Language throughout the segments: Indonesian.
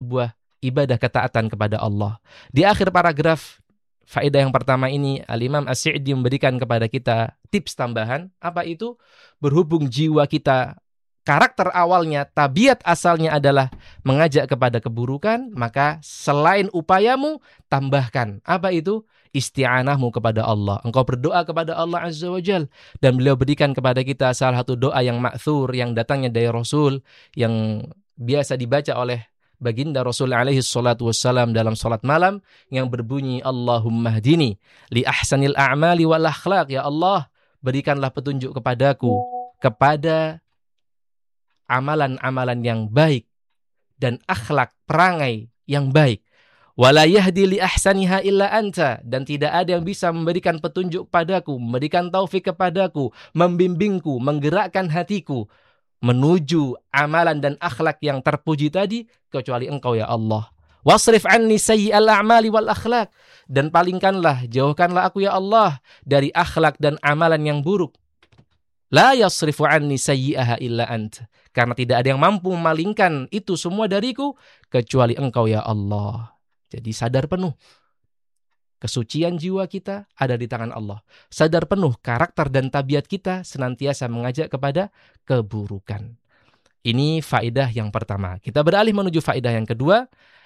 sebuah ibadah ketaatan kepada Allah. Di akhir paragraf faedah yang pertama ini, Al-Imam As-Sa'di memberikan kepada kita tips tambahan. Apa itu? Berhubung jiwa kita, karakter awalnya, tabiat asalnya adalah mengajak kepada keburukan, maka selain upayamu, tambahkan. Apa itu? Isti'anahmu kepada Allah. Engkau berdoa kepada Allah Azza wa Jal. Dan beliau berikan kepada kita salah satu doa yang ma'thur, yang datangnya dari Rasul, yang biasa dibaca oleh baginda Rasul alaihi salatu wassalam dalam salat malam, yang berbunyi, Allahumma hdini li ahsanil a'mali wal akhlaq. Ya Allah, berikanlah petunjuk kepadaku kepada amalan-amalan yang baik dan akhlak, perangai yang baik. Wala yahdi li ahsaniha illa anta, dan tidak ada yang bisa memberikan petunjuk padaku, memberikan taufik kepadaku, membimbingku, menggerakkan hatiku menuju amalan dan akhlak yang terpuji tadi kecuali Engkau ya Allah. Wasrif anni sayyi'al a'mali wal akhlak, dan palingkanlah, jauhkanlah aku ya Allah dari akhlak dan amalan yang buruk. La yasrifu anni sayyi'aha illa anta, karena tidak ada yang mampu memalingkan itu semua dariku kecuali Engkau ya Allah. Jadi sadar penuh kesucian jiwa kita ada di tangan Allah. Sadar penuh karakter dan tabiat kita senantiasa mengajak kepada keburukan. Ini faedah yang pertama. Kita beralih menuju faedah yang kedua.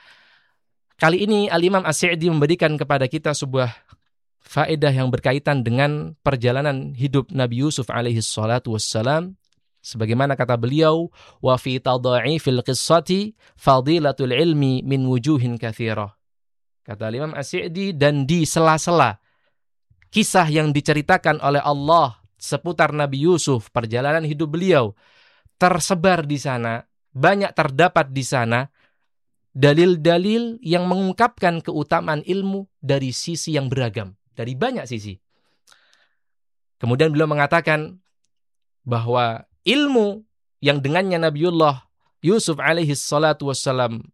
Kali ini Al-Imam As-Sa'di memberikan kepada kita sebuah faedah yang berkaitan dengan perjalanan hidup Nabi Yusuf alaihi salatu wassalam. Sebagaimana kata beliau, wa fi tadha'ifil qissati fadilatul ilmi min wujuhin katsirah. Kata Imam As-Sa'di, dan di sela-sela kisah yang diceritakan oleh Allah seputar Nabi Yusuf, perjalanan hidup beliau, tersebar di sana, banyak terdapat di sana dalil-dalil yang mengungkapkan keutamaan ilmu dari sisi yang beragam, dari banyak sisi. Kemudian beliau mengatakan bahwa ilmu yang dengannya Nabiullah Yusuf alaihi salatu wassalam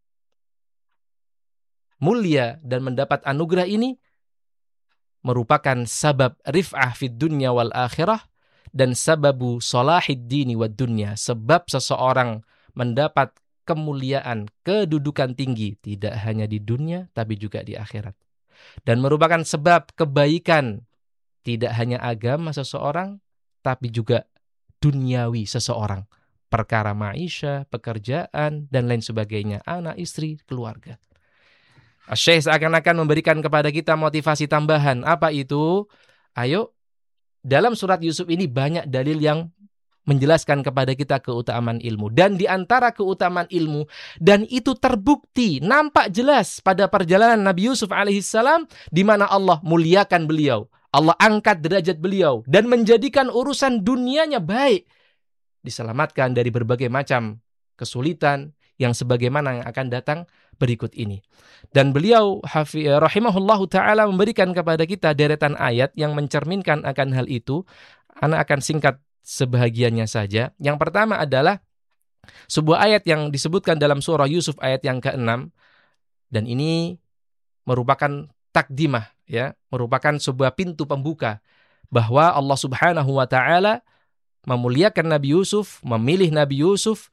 mulia dan mendapat anugerah ini merupakan sabab rif'ah fid dunya wal akhirah dan sababu salahid dini wad dunya, sebab seseorang mendapat kemuliaan, kedudukan tinggi tidak hanya di dunia tapi juga di akhirat, dan merupakan sebab kebaikan tidak hanya agama seseorang tapi juga duniawi seseorang, perkara maisha, pekerjaan dan lain sebagainya, anak, istri, keluarga. Syekh seakan-akan memberikan kepada kita motivasi tambahan. Apa itu? Ayo, dalam surat Yusuf ini banyak dalil yang menjelaskan kepada kita keutamaan ilmu. Dan di antara keutamaan ilmu, dan itu terbukti, nampak jelas pada perjalanan Nabi Yusuf alaihissalam, di mana Allah muliakan beliau. Allah angkat derajat beliau dan menjadikan urusan dunianya baik. Diselamatkan dari berbagai macam kesulitan yang sebagaimana yang akan datang berikut ini. Dan beliau rahimahullahu ta'ala memberikan kepada kita deretan ayat yang mencerminkan akan hal itu. Ana akan singkat sebahagiannya saja. Yang pertama adalah sebuah ayat yang disebutkan dalam surah Yusuf ayat yang ke-6. Dan ini merupakan takdimah, ya, merupakan sebuah pintu pembuka bahwa Allah Subhanahu wa ta'ala memuliakan Nabi Yusuf, memilih Nabi Yusuf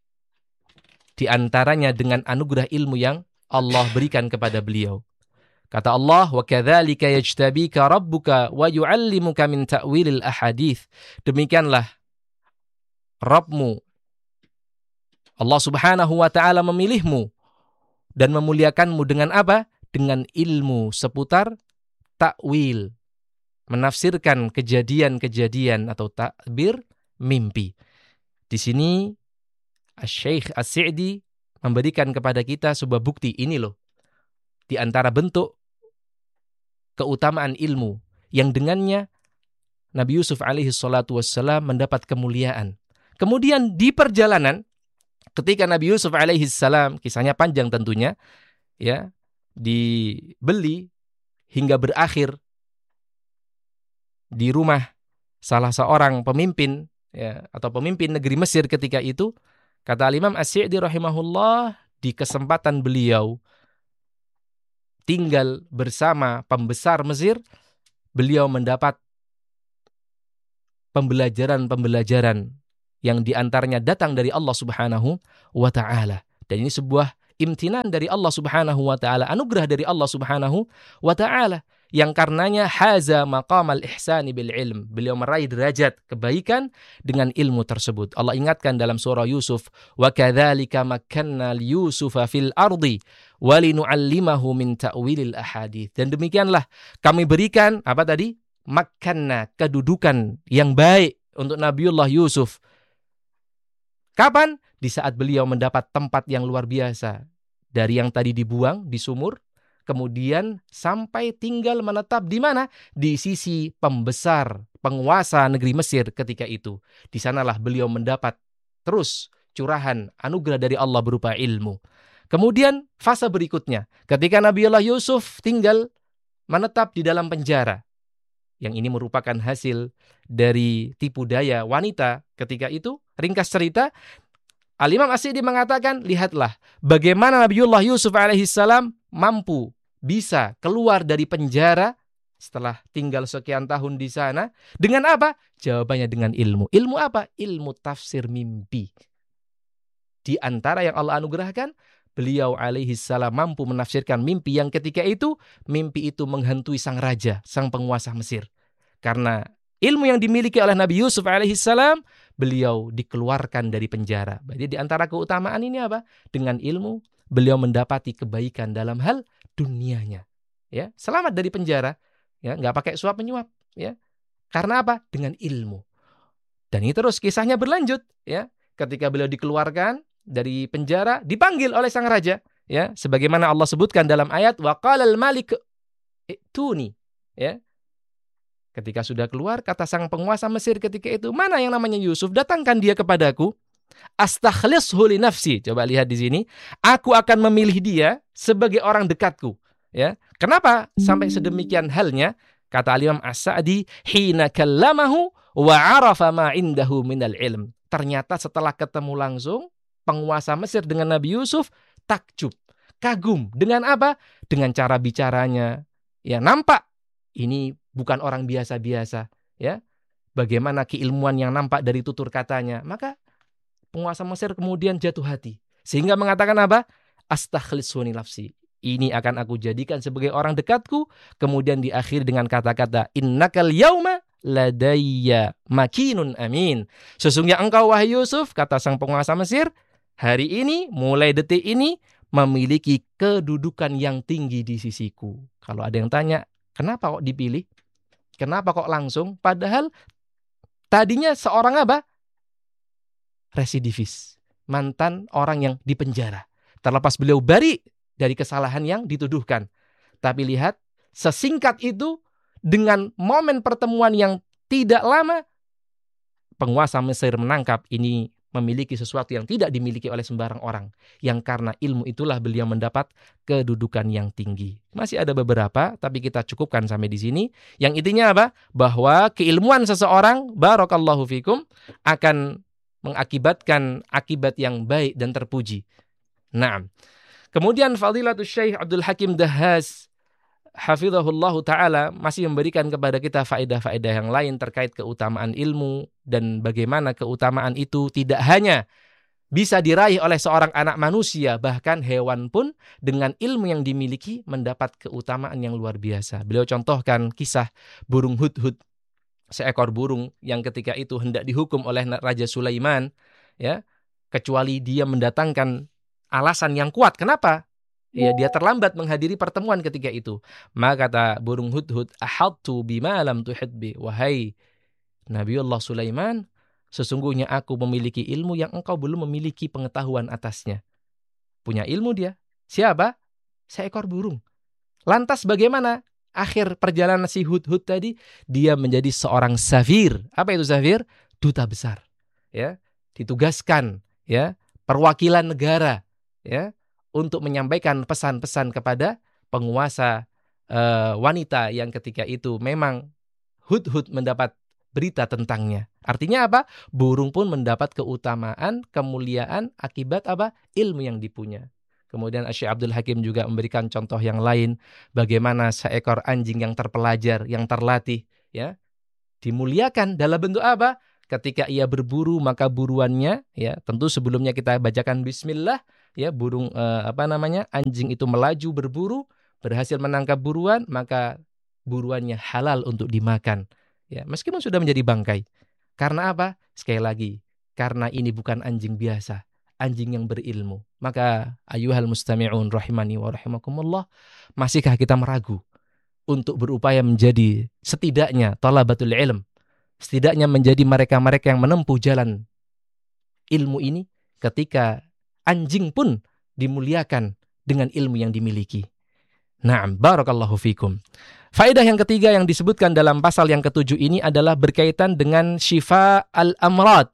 di antaranya dengan anugerah ilmu yang Allah berikan kepada beliau. Kata Allah, wa kadzalika yajtabika rabbuka wa yu'allimuka min ta'wilil ahadits. Demikianlah Rabbmu, Allah Subhanahu wa ta'ala memilihmu dan memuliakanmu dengan apa? Dengan ilmu seputar ta'wil, menafsirkan kejadian-kejadian atau takbir mimpi. Di sini Syekh As-Sa'di memberikan kepada kita sebuah bukti. Ini loh, di antara bentuk keutamaan ilmu yang dengannya Nabi Yusuf alaihi salatu wassalam mendapat kemuliaan. Kemudian di perjalanan ketika Nabi Yusuf alaihi salam, kisahnya panjang tentunya, ya, dibeli hingga berakhir di rumah salah seorang pemimpin, ya, atau pemimpin negeri Mesir ketika itu. Kata Imam As-Sa'di rahimahullah, di kesempatan beliau tinggal bersama pembesar Mesir, beliau mendapat pembelajaran-pembelajaran yang diantaranya datang dari Allah Subhanahu wa ta'ala. Dan ini sebuah imtinan dari Allah Subhanahu wa taala, anugerah dari Allah Subhanahu wa taala yang karenanya haza maqamal ihsani bil ilm. Beliau meraih derajat kebaikan dengan ilmu tersebut. Allah ingatkan dalam surah Yusuf, wa kadzalika makkanna li Yusufa fil ardi wa linu'allimahu min ta'wilil ahadits. Dan demikianlah kami berikan apa tadi? Makkanna, kedudukan yang baik untuk Nabiullah Yusuf. Kapan? Di saat beliau mendapat tempat yang luar biasa. Dari yang tadi dibuang di sumur, kemudian sampai tinggal menetap di mana? Di sisi pembesar, penguasa negeri Mesir ketika itu. Di sanalah beliau mendapat terus curahan anugerah dari Allah berupa ilmu. Kemudian fase berikutnya, ketika Nabiullah Yusuf tinggal menetap di dalam penjara. Yang ini merupakan hasil dari tipu daya wanita ketika itu. Ringkas cerita, Al-Imam As-Sa'di mengatakan, lihatlah bagaimana Nabiullah Yusuf alaihissalam mampu bisa keluar dari penjara setelah tinggal sekian tahun di sana. Dengan apa? Jawabannya dengan ilmu. Ilmu apa? Ilmu tafsir mimpi. Di antara yang Allah anugerahkan, beliau alaihissalam mampu menafsirkan mimpi yang ketika itu, mimpi itu menghantui sang raja, sang penguasa Mesir. Karena ilmu yang dimiliki oleh Nabi Yusuf alaihissalam, beliau dikeluarkan dari penjara. Jadi di antara keutamaan ini apa? Dengan ilmu, beliau mendapati kebaikan dalam hal dunianya. Ya, selamat dari penjara, ya, nggak pakai suap menyuap, ya. Karena apa? Dengan ilmu. Dan ini terus kisahnya berlanjut, ya. Ketika beliau dikeluarkan dari penjara, dipanggil oleh sang raja, ya. Sebagaimana Allah sebutkan dalam ayat wa qalal malik i'tuni, ya. Ketika sudah keluar, kata sang penguasa Mesir ketika itu, mana yang namanya Yusuf? Datangkan dia kepadaku. Astakhlishu li nafsi. Coba lihat di sini. Aku akan memilih dia sebagai orang dekatku. Ya, kenapa sampai sedemikian halnya? Kata Al-Imam As-Sa'di, hina kallamahu wa arafa ma indahu minal ilm. Ternyata setelah ketemu langsung penguasa Mesir dengan Nabi Yusuf, takjub, kagum. Dengan apa? Dengan cara bicaranya. Ya, nampak ini bukan orang biasa-biasa, ya. Bagaimana keilmuan yang nampak dari tutur katanya. Maka penguasa Mesir kemudian jatuh hati. Sehingga mengatakan apa? Astakhlishu li nafsi. Ini akan aku jadikan sebagai orang dekatku. Kemudian diakhiri dengan kata-kata innakal yauma ladayya makinun amin. Sesungguhnya engkau wahai Yusuf, kata sang penguasa Mesir, hari ini, mulai detik ini, memiliki kedudukan yang tinggi di sisiku. Kalau ada yang tanya, kenapa kok dipilih? Kenapa kok langsung? Padahal tadinya seorang apa? Residivis. Mantan orang yang dipenjara. Terlepas beliau bari dari kesalahan yang dituduhkan. Tapi lihat, sesingkat itu, dengan momen pertemuan yang tidak lama, penguasa Mesir menangkap ini memiliki sesuatu yang tidak dimiliki oleh sembarang orang. Yang karena ilmu itulah beliau mendapat kedudukan yang tinggi. Masih ada beberapa, tapi kita cukupkan sampai di sini. Yang intinya apa? Bahwa keilmuan seseorang, barakallahu fikum, akan mengakibatkan akibat yang baik dan terpuji. Nah, kemudian Fadilatul Syekh Abdul Hakim Dahhaz hafizahullahu ta'ala masih memberikan kepada kita faedah-faedah yang lain terkait keutamaan ilmu dan bagaimana keutamaan itu tidak hanya bisa diraih oleh seorang anak manusia, bahkan hewan pun dengan ilmu yang dimiliki mendapat keutamaan yang luar biasa. Beliau contohkan kisah burung hudhud, seekor burung yang ketika itu hendak dihukum oleh Raja Sulaiman, ya, kecuali dia mendatangkan alasan yang kuat. Kenapa? Ya, dia terlambat menghadiri pertemuan ketika itu. Maka kata burung hudhud, ahadtu bima lam tuhid bi. Wahai Nabiullah Sulaiman, sesungguhnya aku memiliki ilmu yang engkau belum memiliki pengetahuan atasnya. Punya ilmu dia. Siapa? Seekor burung. Lantas bagaimana akhir perjalanan si hudhud tadi? Dia menjadi seorang safir. Apa itu safir? Duta besar. Ya, ditugaskan, ya, perwakilan negara, ya, untuk menyampaikan pesan-pesan kepada penguasa wanita yang ketika itu memang hudhud mendapat berita tentangnya. Artinya apa? Burung pun mendapat keutamaan, kemuliaan akibat apa? Ilmu yang dipunya. Kemudian Syekh Abdul Hakim juga memberikan contoh yang lain, bagaimana seekor anjing yang terpelajar, yang terlatih, ya, dimuliakan dalam bentuk apa? Ketika ia berburu, maka buruannya, ya, tentu sebelumnya kita bacakan bismillah, ya burung anjing itu melaju berburu, berhasil menangkap buruan, maka buruannya halal untuk dimakan. Ya, meskipun sudah menjadi bangkai. Karena apa? Sekali lagi, karena ini bukan anjing biasa, anjing yang berilmu. Maka ayuhal mustami'un rahimani wa rahimakumullah, masihkah kita meragu untuk berupaya menjadi setidaknya talabatul ilm, setidaknya menjadi mereka-mereka yang menempuh jalan ilmu ini, ketika anjing pun dimuliakan dengan ilmu yang dimiliki. Na'am, barakallahu fikum. Faedah yang ketiga yang disebutkan dalam pasal yang ketujuh ini adalah berkaitan dengan syifa al-amrad,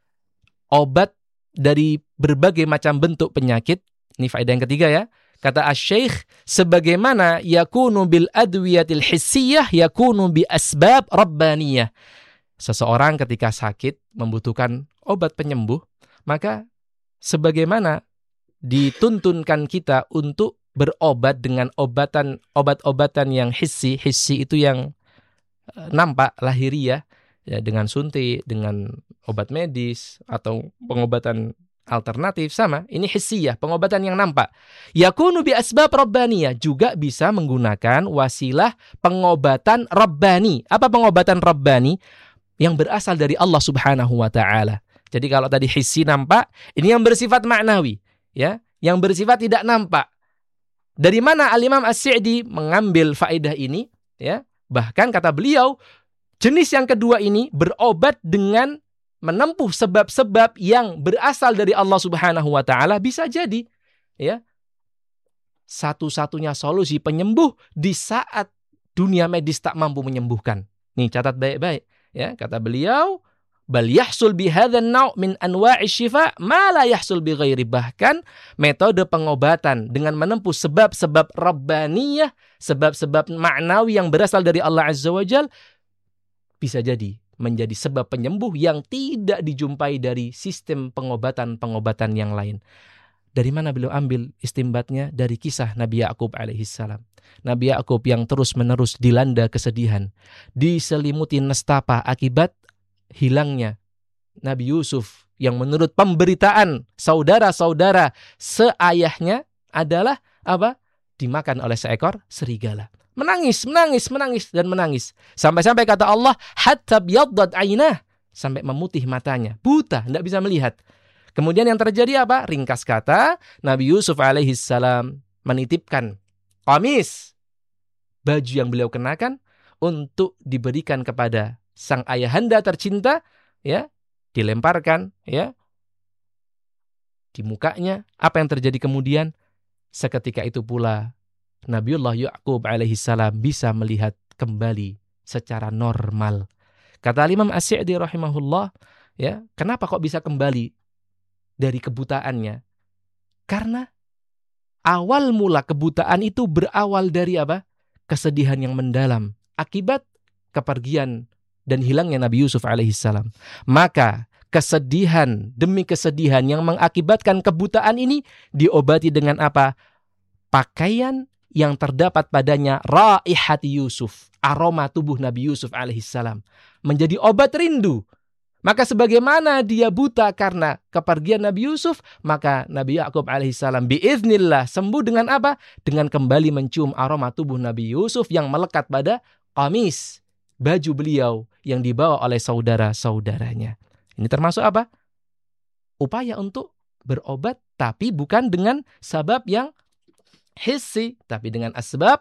obat dari berbagai macam bentuk penyakit. Ini faedah yang ketiga ya. Kata asy-syekh, sebagaimana yakunu bil adwiyatil hissiyah yakunu bi asbab rabbaniyah. Seseorang ketika sakit membutuhkan obat penyembuh, maka sebagaimana dituntunkan kita untuk berobat dengan obat-obatan yang hissi itu yang nampak lahiriah, ya, dengan suntik, dengan obat medis atau pengobatan alternatif sama. Ini hissiyah, pengobatan yang nampak. Yakunu bi asbab rabbaniyah, juga bisa menggunakan wasilah pengobatan rabbani. Apa pengobatan rabbani? Yang berasal dari Allah Subhanahu wa taala. Jadi kalau tadi hissi nampak, ini yang bersifat maknawi, ya, yang bersifat tidak nampak. Dari mana Al-Imam As-Sa'di mengambil faedah ini? Ya, bahkan kata beliau, jenis yang kedua ini berobat dengan menempuh sebab-sebab yang berasal dari Allah Subhanahu wa taala, bisa jadi, ya, satu-satunya solusi penyembuh di saat dunia medis tak mampu menyembuhkan. Nih, catat baik-baik, ya, kata beliau, bal yahsul bi hadzal naw' min anwa'i syifa ma la yahsul bi ghairi. Bahkan metode pengobatan dengan menempuh sebab-sebab rabbaniyah, sebab-sebab maknawi yang berasal dari Allah Azza wa Jalla, bisa jadi menjadi sebab penyembuh yang tidak dijumpai dari sistem pengobatan-pengobatan yang lain. Dari mana beliau ambil istimbatnya? Dari kisah Nabi Yakub alaihissalam. Nabi Yakub yang terus-menerus dilanda kesedihan, diselimuti nestapa akibat hilangnya Nabi Yusuf, yang menurut pemberitaan saudara-saudara seayahnya adalah apa? Dimakan oleh seekor serigala. Menangis, dan menangis. Sampai-sampai kata Allah, hatta biyaddat aynah, sampai memutih matanya, buta, tidak bisa melihat. Kemudian yang terjadi apa? Ringkas kata, Nabi Yusuf alaihissalam menitipkan qamis, baju yang beliau kenakan, untuk diberikan kepada sang ayahanda tercinta, ya, dilemparkan, ya, di mukanya. Apa yang terjadi kemudian? Seketika itu pula Nabiullah Yakub alaihissalam bisa melihat kembali secara normal. Kata Imam As-Sa'di rahimahullah, ya, kenapa kok bisa kembali dari kebutaannya? Karena awal mula kebutaan itu berawal dari apa? Kesedihan yang mendalam akibat kepergian dan hilangnya Nabi Yusuf alaihissalam. Maka kesedihan demi kesedihan yang mengakibatkan kebutaan ini diobati dengan apa? Pakaian yang terdapat padanya raihati Yusuf, aroma tubuh Nabi Yusuf alaihissalam, menjadi obat rindu. Maka sebagaimana dia buta karena kepergian Nabi Yusuf, maka Nabi Yakub alaihissalam biiznillah sembuh dengan apa? Dengan kembali mencium aroma tubuh Nabi Yusuf yang melekat pada qamis, baju beliau yang dibawa oleh saudara-saudaranya. Ini termasuk apa? Upaya untuk berobat, tapi bukan dengan sabab yang hissi, tapi dengan asbab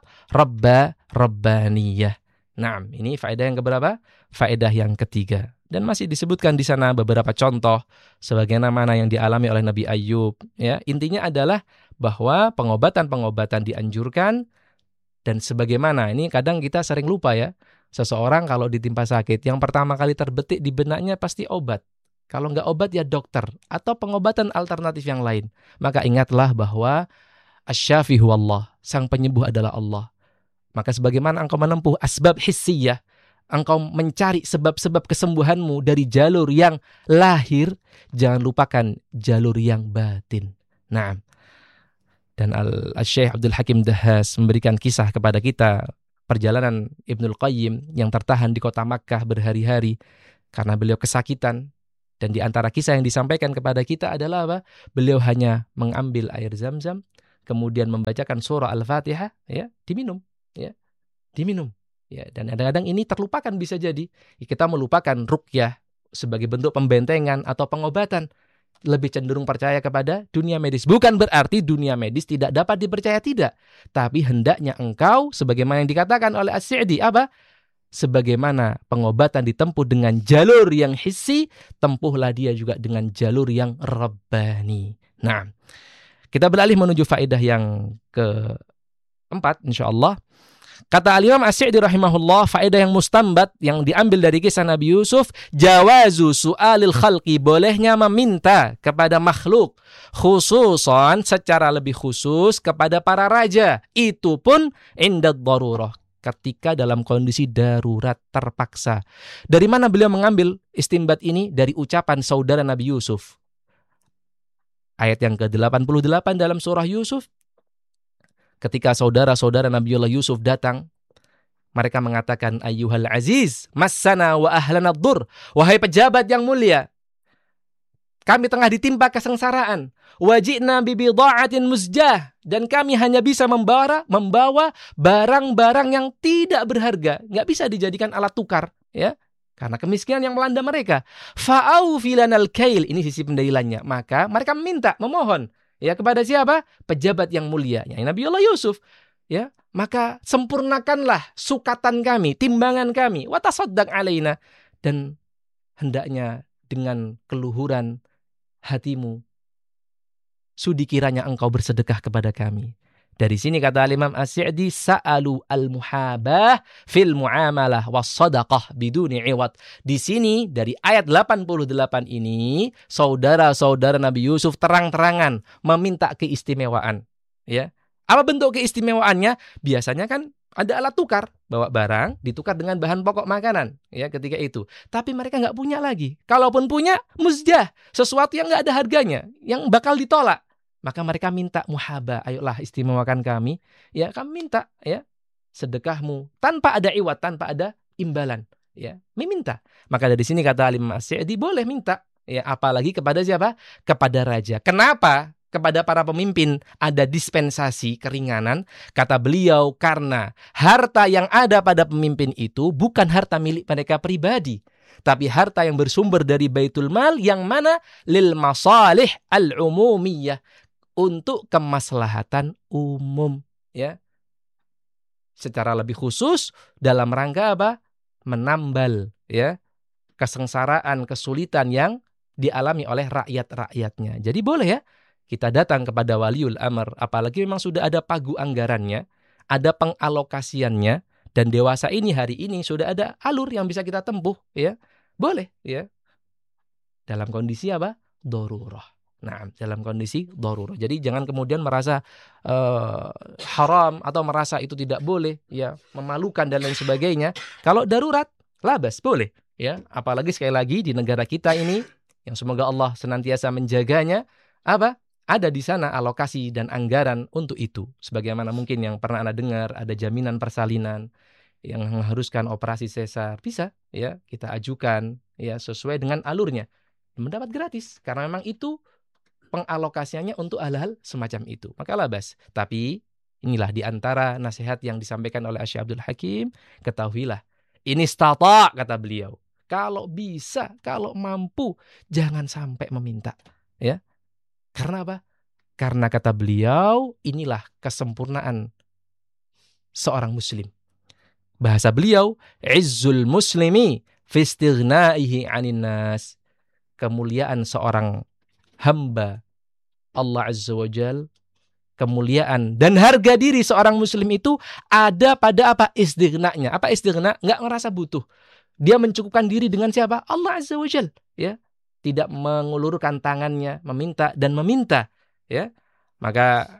rabbaniyah. Nah, ini faedah yang keberapa? Faedah yang ketiga. Dan masih disebutkan di sana beberapa contoh sebagaimana yang dialami oleh Nabi Ayub. Ya, intinya adalah bahwa pengobatan-pengobatan dianjurkan, dan sebagaimana ini kadang kita sering lupa ya. Seseorang kalau ditimpa sakit, yang pertama kali terbetik di benaknya pasti obat. Kalau nggak obat ya dokter atau pengobatan alternatif yang lain. Maka ingatlah bahwa asy-syafi'u Allah, sang penyembuh adalah Allah. Maka sebagaimana engkau menempuh asbab hissiyah, engkau mencari sebab-sebab kesembuhanmu dari jalur yang lahir, jangan lupakan jalur yang batin. Nah, dan Al-Syekh Abdul Hakim Dahhas memberikan kisah kepada kita perjalanan Ibnul Qayyim yang tertahan di kota Makkah berhari-hari karena beliau kesakitan. Dan di antara kisah yang disampaikan kepada kita adalah apa? Beliau hanya mengambil air Zam-Zam, kemudian membacakan surah Al-Fatihah, ya, diminum, ya, diminum. Ya, dan kadang-kadang ini terlupakan bisa jadi. Kita melupakan ruqyah sebagai bentuk pembentengan atau pengobatan. Lebih cenderung percaya kepada dunia medis. Bukan berarti dunia medis tidak dapat dipercaya, tidak. Tapi hendaknya engkau, sebagaimana yang dikatakan oleh As-Sa'di, apa? Sebagaimana pengobatan ditempuh dengan jalur yang hissi, tempuhlah dia juga dengan jalur yang rabbani. Nah, kita beralih menuju faedah yang keempat, insyaallah. Kata Al-Imam As-Sa'di rahimahullah, faedah yang mustambat yang diambil dari kisah Nabi Yusuf, jawazu su'alil khalqi, bolehnya meminta kepada makhluk, khususan secara lebih khusus kepada para raja. Itu pun indad darurah, ketika dalam kondisi darurat terpaksa. Dari mana beliau mengambil istinbat ini? Dari ucapan saudara Nabi Yusuf. Ayat yang ke-88 dalam surah Yusuf. Ketika saudara-saudara Nabiullah Yusuf datang, mereka mengatakan, ayyuhal aziz, massana wa ahlana ad-dur. Wahai pejabat yang mulia, kami tengah ditimpa kesengsaraan. Wajibna bibidha'atin muzjah, dan kami hanya bisa membawa barang-barang yang tidak berharga, nggak bisa dijadikan alat tukar, ya, karena kemiskinan yang melanda mereka. Fa'aufi lanal kail, ini sisi pendalilannya. Maka mereka memohon, ya, kepada siapa? Pejabat yang mulia, ya, Nabiullah Yusuf, ya. Maka sempurnakanlah sukatan kami, timbangan kami, wa tasaddaq alaina, dan hendaknya dengan keluhuran hatimu, sudi kiranya engkau bersedekah kepada kami. Dari sini kata Imam As-Sa'di, sa'alu al-muhabah fil muamalah was sadaqah biduni iwad. Di sini dari ayat 88 ini, saudara-saudara Nabi Yusuf terang-terangan meminta keistimewaan, ya. Apa bentuk keistimewaannya? Biasanya kan ada alat tukar, bawa barang ditukar dengan bahan pokok makanan, ya, ketika itu. Tapi mereka nggak punya lagi. Kalaupun punya, muzjah, sesuatu yang nggak ada harganya, yang bakal ditolak. Maka mereka minta muhabah, ayolah istimewakan kami, ya, kami minta, ya, sedekahmu tanpa ada iwat, tanpa ada imbalan, ya, meminta. Maka dari sini kata Imam As-Sa'di, boleh minta, ya, apalagi kepada siapa? Kepada raja. Kenapa? Kepada para pemimpin ada dispensasi keringanan, kata beliau, karena harta yang ada pada pemimpin itu bukan harta milik mereka pribadi, tapi harta yang bersumber dari Baitul Mal, yang mana lil masalih al-umumiyah, untuk kemaslahatan umum, ya. Secara lebih khusus dalam rangka apa? Menambal, ya, kesengsaraan, kesulitan yang dialami oleh rakyat-rakyatnya. Jadi boleh, ya, kita datang kepada waliul amr, apalagi memang sudah ada pagu anggarannya, ada pengalokasiannya, dan dewasa ini hari ini sudah ada alur yang bisa kita tempuh, ya. Boleh, ya. Dalam kondisi apa? Darurah. Nah, dalam kondisi darurah. Jadi jangan kemudian merasa haram atau merasa itu tidak boleh, ya, memalukan dan lain sebagainya. Kalau darurat, labas, boleh, ya. Apalagi sekali lagi di negara kita ini, yang semoga Allah senantiasa menjaganya, apa? Ada di sana alokasi dan anggaran untuk itu. Sebagaimana mungkin yang pernah Anda dengar, ada jaminan persalinan yang mengharuskan operasi sesar. Bisa, ya, kita ajukan, ya, sesuai dengan alurnya. Mendapat gratis, karena memang itu pengalokasiannya untuk hal-hal semacam itu. Maka labas. Tapi inilah di antara nasihat yang disampaikan oleh Syekh Abdul Hakim, ketahuilah, ini istata, kata beliau. Kalau bisa, kalau mampu, jangan sampai meminta, ya. Karena apa? Karena kata beliau, inilah kesempurnaan seorang muslim. Bahasa beliau, izzul muslimi fi istighnaihi 'anin nas. Kemuliaan seorang hamba Allah Azza wa Jal, kemuliaan dan harga diri seorang muslim itu ada pada apa? Istighna'nya. Apa istighna'? Enggak ngerasa butuh. Dia mencukupkan diri dengan siapa? Allah Azza wa Jal, ya. Tidak mengulurkan tangannya, meminta dan meminta, ya. Maka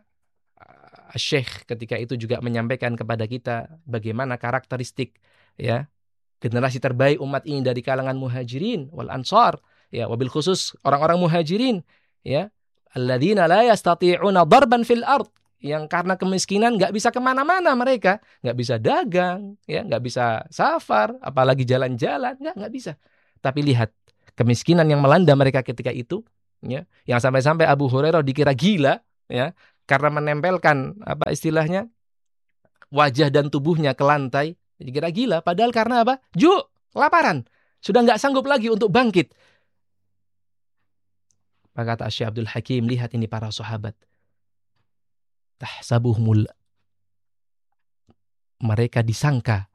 Syekh ketika itu juga menyampaikan kepada kita bagaimana karakteristik, ya, generasi terbaik umat ini dari kalangan muhajirin wal ansar, ya, wabil khusus orang-orang muhajirin, ya, alladzina la yastati'una darban fil ard, yang karena kemiskinan nggak bisa kemana-mana mereka, nggak bisa dagang, ya, nggak bisa safar, apalagi jalan-jalan, nggak bisa. Tapi lihat kemiskinan yang melanda mereka ketika itu, ya, yang sampai-sampai Abu Hurairah dikira gila, ya, karena menempelkan apa istilahnya wajah dan tubuhnya ke lantai, dikira gila. Padahal karena apa? Kelaparan, sudah nggak sanggup lagi untuk bangkit. Maka kata Syekh Abdul Hakim, lihat ini para sahabat, tahsabuhumul, mereka disangka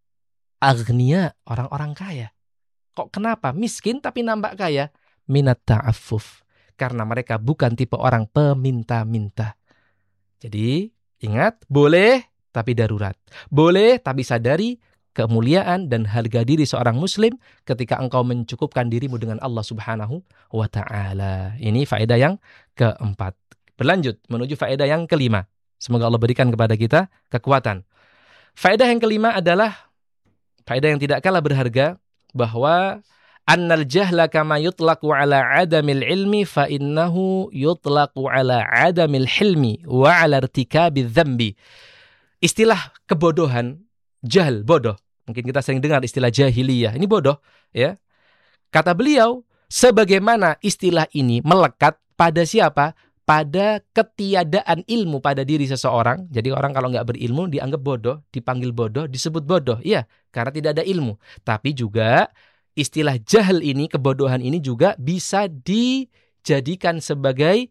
aghnia, orang-orang kaya. Kok kenapa? Miskin tapi nampak kaya? Minat ta'affuf. Karena mereka bukan tipe orang peminta-minta. Jadi, ingat, boleh tapi darurat. Boleh tapi sadari kemuliaan dan harga diri seorang muslim ketika engkau mencukupkan dirimu dengan Allah Subhanahu wa ta'ala. Ini faedah yang keempat. Berlanjut menuju faedah yang kelima. Semoga Allah berikan kepada kita kekuatan. Faedah yang kelima adalah faedah yang tidak kalah berharga, bahwa annal jahla kama yutlaqu ala adamil ilmi fa innahu yutlaqu ala adamil hilmi wa ala irtikabiz dzambi. Istilah kebodohan, jahl, bodoh. Mungkin kita sering dengar istilah jahiliyah. Ini bodoh, ya. Kata beliau, sebagaimana istilah ini melekat pada siapa? Pada ketiadaan ilmu pada diri seseorang. Jadi orang kalau nggak berilmu dianggap bodoh, dipanggil bodoh, disebut bodoh. Iya, karena tidak ada ilmu. Tapi juga istilah jahl ini, kebodohan ini juga bisa dijadikan sebagai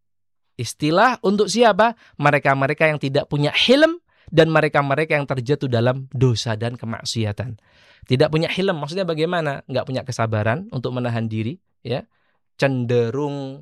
istilah untuk siapa? Mereka-mereka yang tidak punya hilm dan mereka-mereka yang terjatuh dalam dosa dan kemaksiatan. Tidak punya hilm, maksudnya bagaimana? Nggak punya kesabaran untuk menahan diri, ya, cenderung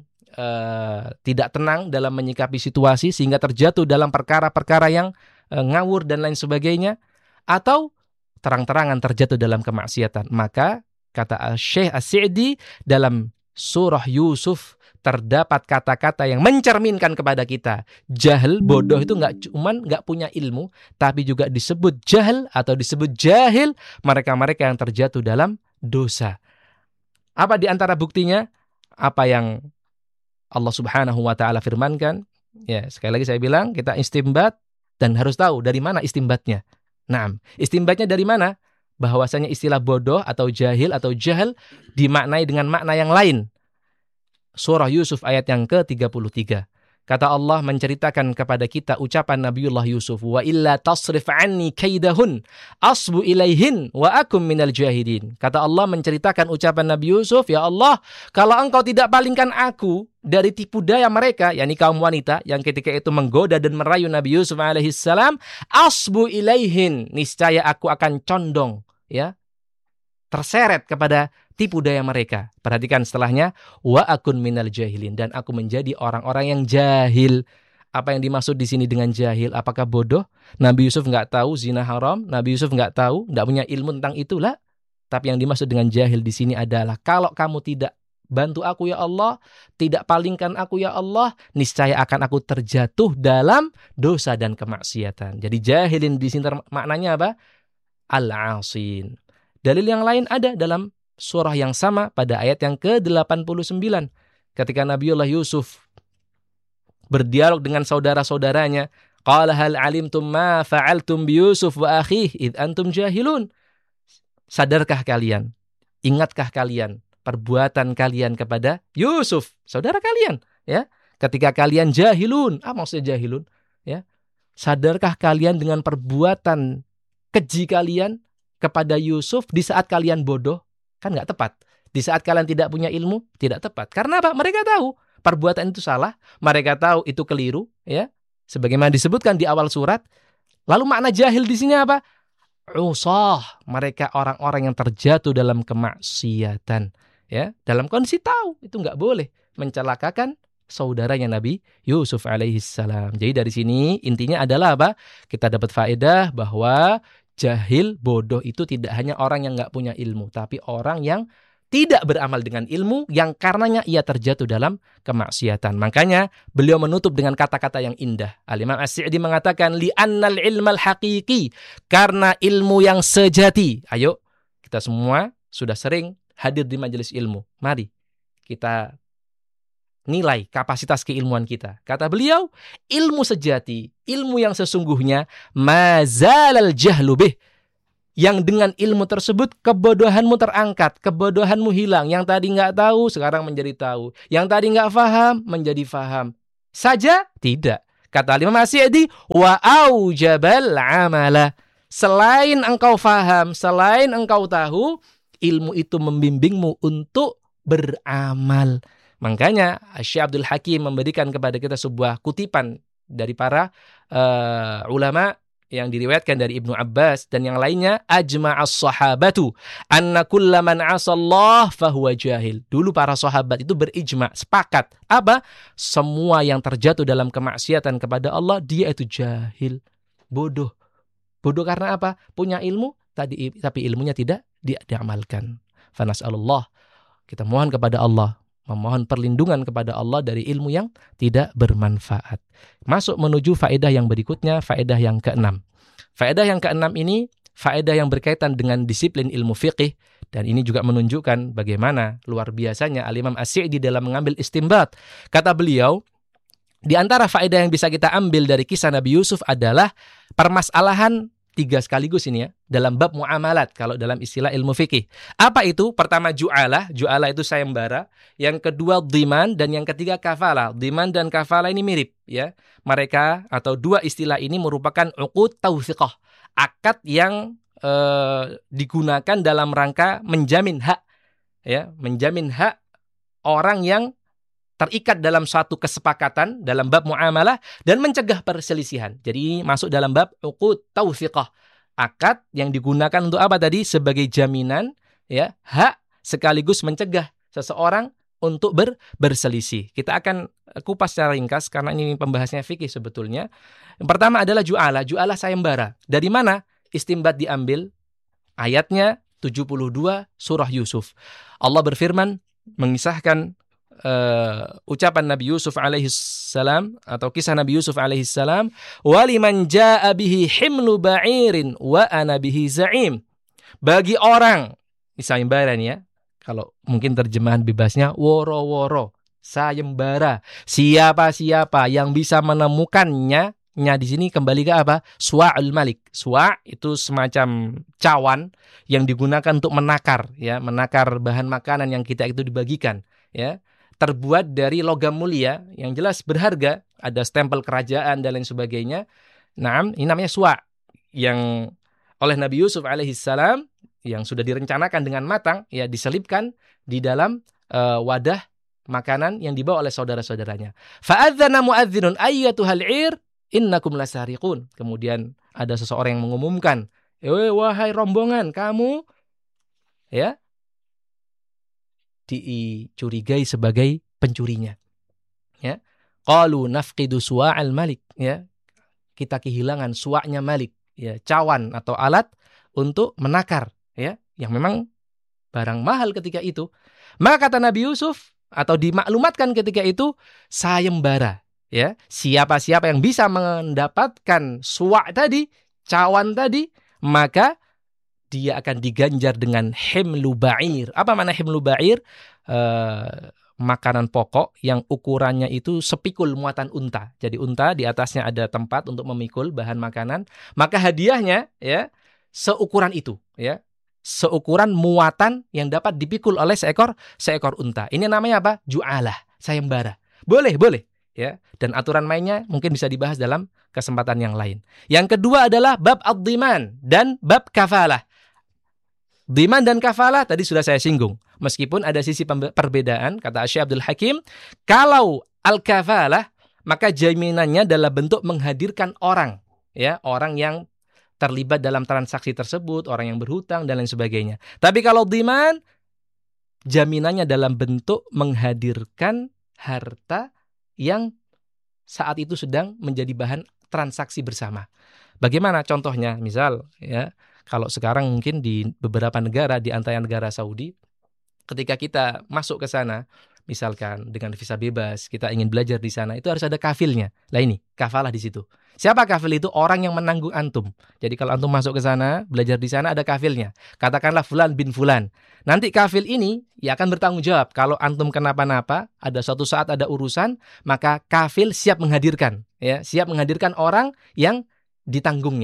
tidak tenang dalam menyikapi situasi sehingga terjatuh dalam perkara-perkara yang ngawur dan lain sebagainya, atau terang-terangan terjatuh dalam kemaksiatan. Maka kata Syekh As-Sa'di, dalam surah Yusuf terdapat kata-kata yang mencerminkan kepada kita jahl, bodoh itu nggak punya ilmu, tapi juga disebut jahl atau disebut jahil mereka-mereka yang terjatuh dalam dosa. Apa di antara buktinya? Apa yang Allah Subhanahu wa ta'ala firmankan. Ya, sekali lagi saya bilang, kita istimbat dan harus tahu dari mana istimbatnya. Nah, istimbatnya dari mana? Bahwasanya istilah bodoh atau jahil atau jahl dimaknai dengan makna yang lain. Surah Yusuf ayat yang ke-33. Kata Allah menceritakan kepada kita ucapan Nabiullah Yusuf, wa illa tasrif anni kaidahun asbu ilaihin wa akum minal jahidin. Kata Allah menceritakan ucapan Nabi Yusuf, ya Allah, kalau engkau tidak palingkan aku dari tipu daya mereka, yakni kaum wanita yang ketika itu menggoda dan merayu Nabi Yusuf alaihissalam, asbu ilaihin, niscaya aku akan condong, ya, terseret kepada tipu daya mereka. Perhatikan setelahnya, wa akun minal jahilin, dan aku menjadi orang-orang yang jahil. Apa yang dimaksud di sini dengan jahil? Apakah bodoh? Nabi Yusuf nggak tahu zina haram, Nabi Yusuf nggak tahu, nggak punya ilmu tentang itulah. Tapi yang dimaksud dengan jahil di sini adalah kalau kamu tidak bantu aku ya Allah, tidak palingkan aku ya Allah, niscaya akan aku terjatuh dalam dosa dan kemaksiatan. Jadi jahilin di sini maknanya apa? Al-asin. Dalil yang lain ada dalam surah yang sama pada ayat yang ke-89. Ketika Nabiullah Yusuf berdialog dengan saudara-saudaranya, qala hal alimtum ma fa'altum bi Yusuf wa akhihi id antum jahilun. Sadarkah kalian? Ingatkah kalian perbuatan kalian kepada Yusuf, saudara kalian, ya? Ketika kalian jahilun. Apa maksudnya jahilun? Ya. Sadarkah kalian dengan perbuatan keji kalian kepada Yusuf di saat kalian bodoh? Kan nggak tepat. Di saat kalian tidak punya ilmu, tidak tepat. Karena apa? Mereka tahu perbuatan itu salah, mereka tahu itu keliru, ya. Sebagaimana disebutkan di awal surat. Lalu makna jahil di sini apa? Usah, mereka orang-orang yang terjatuh dalam kemaksiatan, ya. Dalam kondisi tahu itu nggak boleh mencelakakan saudaranya Nabi Yusuf alaihissalam. Jadi dari sini intinya adalah apa? Kita dapat faedah bahwa jahil, bodoh itu tidak hanya orang yang nggak punya ilmu, tapi orang yang tidak beramal dengan ilmu, yang karenanya ia terjatuh dalam kemaksiatan. Makanya beliau menutup dengan kata-kata yang indah. Al-Imam As-Sa'di mengatakan, li'annal ilmal haqiqi, karena ilmu yang sejati. Ayo, kita semua sudah sering hadir di majelis ilmu. Mari kita nilai kapasitas keilmuan kita. Kata beliau, ilmu sejati, ilmu yang sesungguhnya, mazalal jahlu bih, yang dengan ilmu tersebut kebodohanmu terangkat, kebodohanmu hilang. Yang tadi nggak tahu, sekarang menjadi tahu. Yang tadi nggak faham, menjadi faham. Saja? Tidak. Kata Imam As-Sa'di, wa aujabal amala. Selain engkau faham, selain engkau tahu, ilmu itu membimbingmu untuk beramal. Makanya Syekh Abdul Hakim memberikan kepada kita sebuah kutipan dari para ulama yang diriwayatkan dari Ibnu Abbas dan yang lainnya, ajma'as sahabatu anna kulla man 'asallah fahuwa jahil. Dulu para sahabat itu berijma, sepakat. Apa? Semua yang terjatuh dalam kemaksiatan kepada Allah, dia itu jahil, bodoh. Bodoh karena apa? Punya ilmu tapi ilmunya tidak diamalkan. Fanas'alullah. Kita mohon kepada Allah, memohon perlindungan kepada Allah dari ilmu yang tidak bermanfaat. Masuk menuju faedah yang berikutnya, faedah yang keenam. Faedah yang keenam ini, faedah yang berkaitan dengan disiplin ilmu fiqih, dan ini juga menunjukkan bagaimana luar biasanya Al-Imam As-Sa'di dalam mengambil istinbat. Kata beliau, di antara faedah yang bisa kita ambil dari kisah Nabi Yusuf adalah permasalahan 3 sekaligus ini ya, dalam bab muamalat kalau dalam istilah ilmu fikih. Apa itu? Pertama ju'alah itu sayembara. Yang kedua dhiman, dan yang ketiga kafalah. Dhiman dan kafalah ini mirip ya. Mereka atau dua istilah ini merupakan uqud tawthiqah, akad yang digunakan dalam rangka menjamin hak ya, menjamin hak orang yang terikat dalam suatu kesepakatan dalam bab muamalah dan mencegah perselisihan. Jadi masuk dalam bab uqud tawthiqah. Akad yang digunakan untuk apa tadi? Sebagai jaminan ya, hak sekaligus mencegah seseorang untuk berselisih. Kita akan kupas secara ringkas karena ini pembahasannya fikih sebetulnya. Yang pertama adalah ju'alah. Ju'alah sayembara. Dari mana istinbat diambil? Ayatnya 72 surah Yusuf. Allah berfirman mengisahkan ucapan Nabi Yusuf alaihissalam atau kisah Nabi Yusuf alaihissalam, waliman jaa bihi himlu ba'irin wa ana bihi za'im. Bagi orang, sayembara nih ya, kalau mungkin terjemahan bebasnya woro-woro, sayembara. Siapa-siapa yang bisa menemukannya, di sini kembali ke apa? Suwa'ul malik. Suwa' itu semacam cawan yang digunakan untuk menakar ya, menakar bahan makanan yang kita itu dibagikan ya. Terbuat dari logam mulia yang jelas berharga, ada stempel kerajaan dan lain sebagainya. Naam, ini namanya suwa' yang oleh Nabi Yusuf alaihissalam yang sudah direncanakan dengan matang ya, diselipkan di dalam wadah makanan yang dibawa oleh saudara-saudaranya. Fa'adzana mu'adzinun ayyatuhal 'ir innakum lasariqun. Kemudian ada seseorang yang mengumumkan, wahai rombongan kamu ya, dicurigai sebagai pencurinya. Ya. Qalu nafqidu suwa'al malik, ya. Kita kehilangan suwa'nya Malik, ya, cawan atau alat untuk menakar, ya, yang memang barang mahal ketika itu. Maka kata Nabi Yusuf atau dimaklumatkan ketika itu sayembara, ya. Siapa-siapa yang bisa mendapatkan suwa' tadi, cawan tadi, maka dia akan diganjar dengan himlu ba'ir. Apa makna himlu ba'ir? Makanan pokok yang ukurannya itu sepikul muatan unta. Jadi unta di atasnya ada tempat untuk memikul bahan makanan. Maka hadiahnya ya seukuran itu, ya. Seukuran muatan yang dapat dipikul oleh seekor unta. Ini namanya apa? Ju'alah, sayembara. Boleh, ya. Dan aturan mainnya mungkin bisa dibahas dalam kesempatan yang lain. Yang kedua adalah bab ad-dhiman dan bab kafalah. Dhiman dan kafalah tadi sudah saya singgung. Meskipun ada sisi perbedaan, kata Syekh Abdul Hakim, kalau al-kafalah maka jaminannya adalah bentuk menghadirkan orang, ya, orang yang terlibat dalam transaksi tersebut, orang yang berhutang dan lain sebagainya. Tapi kalau dhiman, jaminannya dalam bentuk menghadirkan harta yang saat itu sedang menjadi bahan transaksi bersama. Bagaimana contohnya? Misal, ya, kalau sekarang mungkin di beberapa negara, di antara negara Saudi, ketika kita masuk ke sana, misalkan dengan visa bebas, kita ingin belajar di sana, itu harus ada kafilnya. Lah ini, kafalah di situ. Siapa kafil itu? Orang yang menanggung antum. Jadi kalau antum masuk ke sana, belajar di sana, ada kafilnya. Katakanlah fulan bin fulan. Nanti kafil ini ya akan bertanggung jawab. Kalau antum kenapa-napa, ada suatu saat ada urusan, maka kafil siap menghadirkan, ya, siap menghadirkan orang yang ditanggungnya.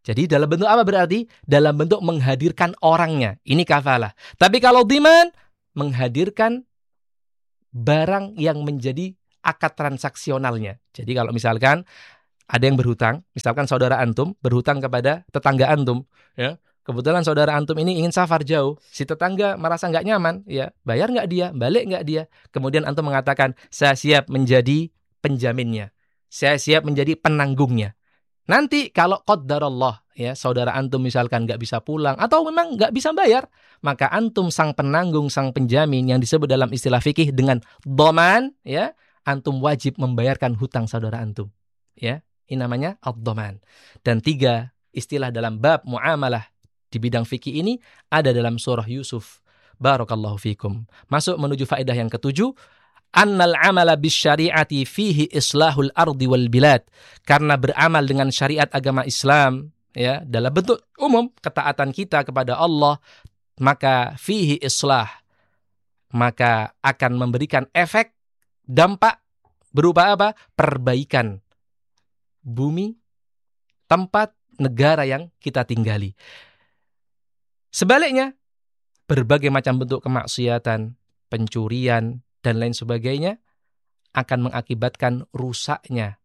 Jadi dalam bentuk apa berarti? Dalam bentuk menghadirkan orangnya. Ini kafalah. Tapi kalau dhiman, menghadirkan barang yang menjadi akad transaksionalnya. Jadi kalau misalkan ada yang berhutang, misalkan saudara antum berhutang kepada tetangga antum, ya. Kebetulan saudara antum ini ingin safar jauh, si tetangga merasa nggak nyaman, ya bayar nggak dia, balik nggak dia. Kemudian antum mengatakan, saya siap menjadi penjaminnya, saya siap menjadi penanggungnya. Nanti kalau qaddarallah, ya saudara antum misalkan nggak bisa pulang atau memang nggak bisa bayar, maka antum sang penanggung, sang penjamin yang disebut dalam istilah fikih dengan dhaman, ya antum wajib membayarkan hutang saudara antum, ya. Ini namanya ad-dhaman. Dan 3 istilah dalam bab muamalah di bidang fikih ini ada dalam surah Yusuf. Barakallahu fikum. Masuk menuju faedah yang ke-7. Annal amala bisyari'ati fihi islahul ardi wal bilad. Karena beramal dengan syariat agama Islam, ya, dalam bentuk umum ketaatan kita kepada Allah, maka fihi islah, maka akan memberikan efek dampak berupa apa? Perbaikan bumi, tempat, negara yang kita tinggali. Sebaliknya, berbagai macam bentuk kemaksiatan, pencurian, dan lain sebagainya akan mengakibatkan rusaknya,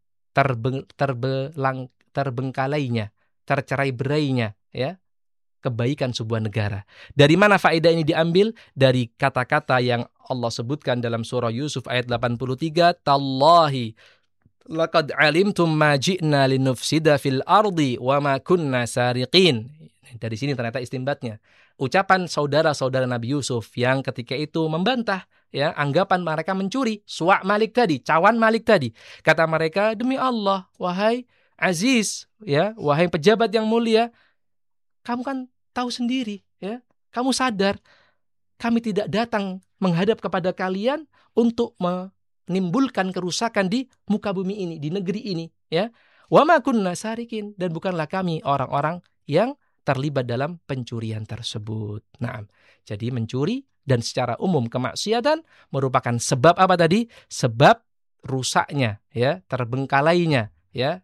terbengkalainya, tercerai-berainya, ya, kebaikan sebuah negara. Dari mana faedah ini diambil? Dari kata-kata yang Allah sebutkan dalam surah Yusuf ayat 83, Tallahi laqad alimtum ma ji'na linufsida fil ardi wa ma kunna sariqin. Dari sini ternyata istinbatnya. Ucapan saudara-saudara Nabi Yusuf yang ketika itu membantah, ya, anggapan mereka mencuri, suak malik tadi, cawan malik tadi. Kata mereka, demi Allah, wahai Aziz, ya, wahai pejabat yang mulia, kamu kan tahu sendiri, ya, kamu sadar kami tidak datang menghadap kepada kalian untuk menimbulkan kerusakan di muka bumi ini, di negeri ini, ya. Wa ma kunna sarikin, dan bukanlah kami orang-orang yang terlibat dalam pencurian tersebut. Nah, jadi mencuri dan secara umum kemaksiatan merupakan sebab apa tadi? Sebab rusaknya, ya, terbengkalainya, ya,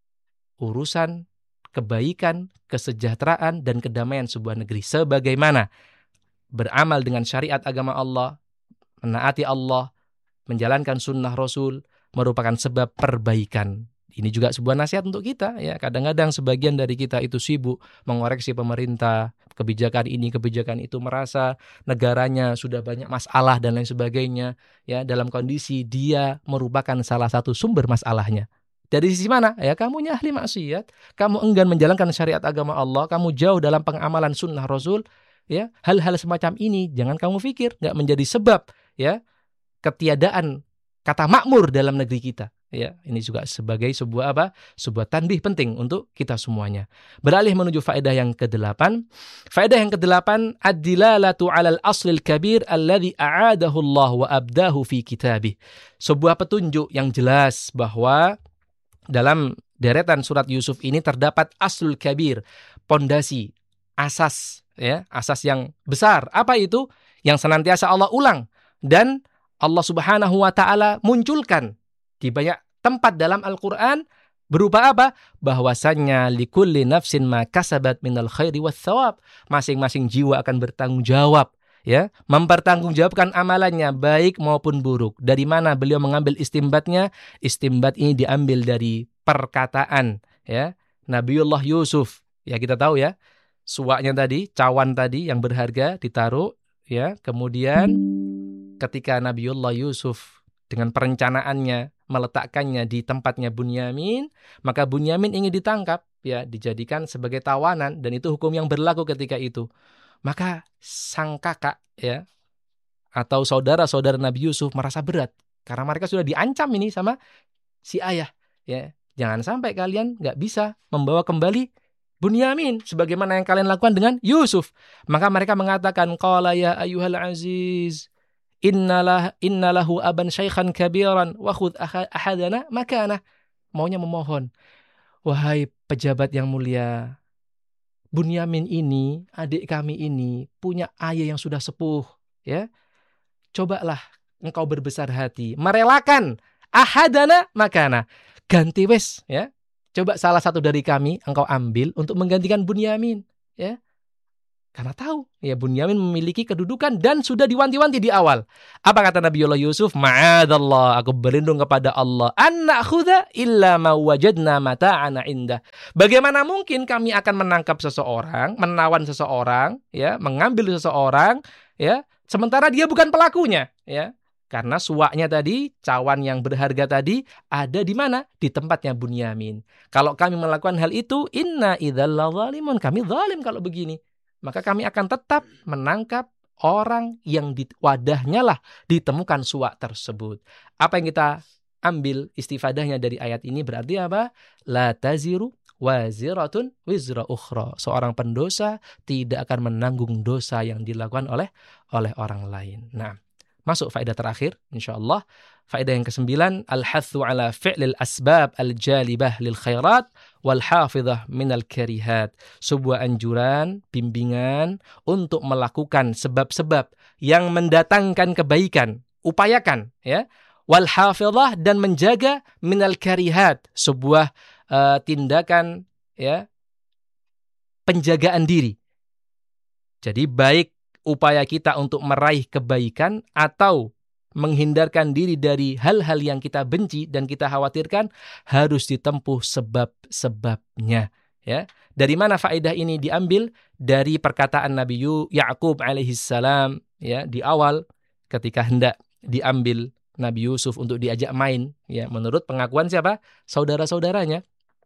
urusan kebaikan, kesejahteraan dan kedamaian sebuah negeri. Sebagaimana beramal dengan syariat agama Allah, menaati Allah, menjalankan sunnah Rasul merupakan sebab perbaikan. Ini juga sebuah nasihat untuk kita, ya. Kadang-kadang sebagian dari kita itu sibuk mengoreksi pemerintah, kebijakan ini, kebijakan itu, merasa negaranya sudah banyak masalah dan lain sebagainya, ya, dalam kondisi dia merupakan salah satu sumber masalahnya. Dari sisi mana? Ya, kamunya ahli maksiat, kamu enggan menjalankan syariat agama Allah, kamu jauh dalam pengamalan sunnah Rasul, ya. Hal-hal semacam ini jangan kamu pikir nggak menjadi sebab, ya, ketiadaan kata makmur dalam negeri kita. Ya, ini juga sebagai sebuah apa? Sebuah tanbih penting untuk kita semuanya. Beralih menuju faedah yang ke-8. Faedah yang ke-8, ad-dilalatu 'alal aslil kabir alladhi a'adahu Allah wa abdahu fi kitabih. Sebuah petunjuk yang jelas bahwa dalam deretan surat Yusuf ini terdapat aslul kabir, pondasi, asas, ya, asas yang besar. Apa itu? Yang senantiasa Allah ulang dan Allah Subhanahu wa taala munculkan di banyak tempat dalam Al-Qur'an berupa apa? Bahwasannya likulli nafsin ma kasabat minal khairi wath thawab. Masing-masing jiwa akan bertanggung jawab, ya, mempertanggungjawabkan amalannya baik maupun buruk. Dari mana beliau mengambil istimbatnya? Istimbat ini diambil dari perkataan, ya, Nabiullah Yusuf. Ya, kita tahu, ya, suaknya tadi, cawan tadi yang berharga ditaruh, ya. Kemudian ketika Nabiullah Yusuf dengan perencanaannya meletakkannya di tempatnya Bunyamin, maka Bunyamin ingin ditangkap, ya, dijadikan sebagai tawanan, dan itu hukum yang berlaku ketika itu. Maka sang kakak, ya, atau saudara-saudara Nabi Yusuf merasa berat karena mereka sudah diancam ini sama si ayah, ya. Jangan sampai kalian nggak bisa membawa kembali Bunyamin sebagaimana yang kalian lakukan dengan Yusuf. Maka mereka mengatakan, qala ya ayyuhal aziz innalahu aban syaikhan kabiran wa khudh ahadana makanah. Maunya memohon, wahai pejabat yang mulia, Bunyamin ini, adik kami ini punya ayah yang sudah sepuh, ya. Cobalah engkau berbesar hati, merelakan ahadana makana, ganti wes, ya, coba salah satu dari kami engkau ambil untuk menggantikan Bunyamin, ya. Karena tahu, ya Bunyamin memiliki kedudukan dan sudah diwanti-wanti di awal. Apa kata Nabiullah Yusuf? Ma'adallah, aku berlindung kepada Allah. An na'khudha illa ma wajadna mata'ana indah. Bagaimana mungkin kami akan menangkap seseorang, menawan seseorang, ya, mengambil seseorang, ya, sementara dia bukan pelakunya, ya. Karena suaknya tadi, cawan yang berharga tadi, ada di mana? Di tempatnya Bunyamin. Kalau kami melakukan hal itu, inna idzal zalimun, kami zalim kalau begini. Maka kami akan tetap menangkap orang yang di wadahnya lah ditemukan suak tersebut. Apa yang kita ambil istifadahnya dari ayat ini berarti apa? La taziru waziratun wizra ukhra. Seorang pendosa tidak akan menanggung dosa yang dilakukan oleh orang lain. Nah, masuk faedah terakhir insyaallah. Faedah yang ke-9, al-hathu ala fi'lil asbab al-jalibah lil khairat wal hafidhah minal karihat. Sebuah anjuran, bimbingan untuk melakukan sebab-sebab yang mendatangkan kebaikan. Upayakan, ya. Wal hafidhah, dan menjaga minal karihat. Sebuah tindakan, ya, penjagaan diri. Jadi baik upaya kita untuk meraih kebaikan atau menghindarkan diri dari hal-hal yang kita benci dan kita khawatirkan, harus ditempuh sebab-sebabnya, ya. Dari mana faedah ini diambil? Dari perkataan Nabi Ya'qub alaihissalam, ya, di awal ketika hendak diambil Nabi Yusuf untuk diajak main, ya, menurut pengakuan siapa? Saudara-saudaranya.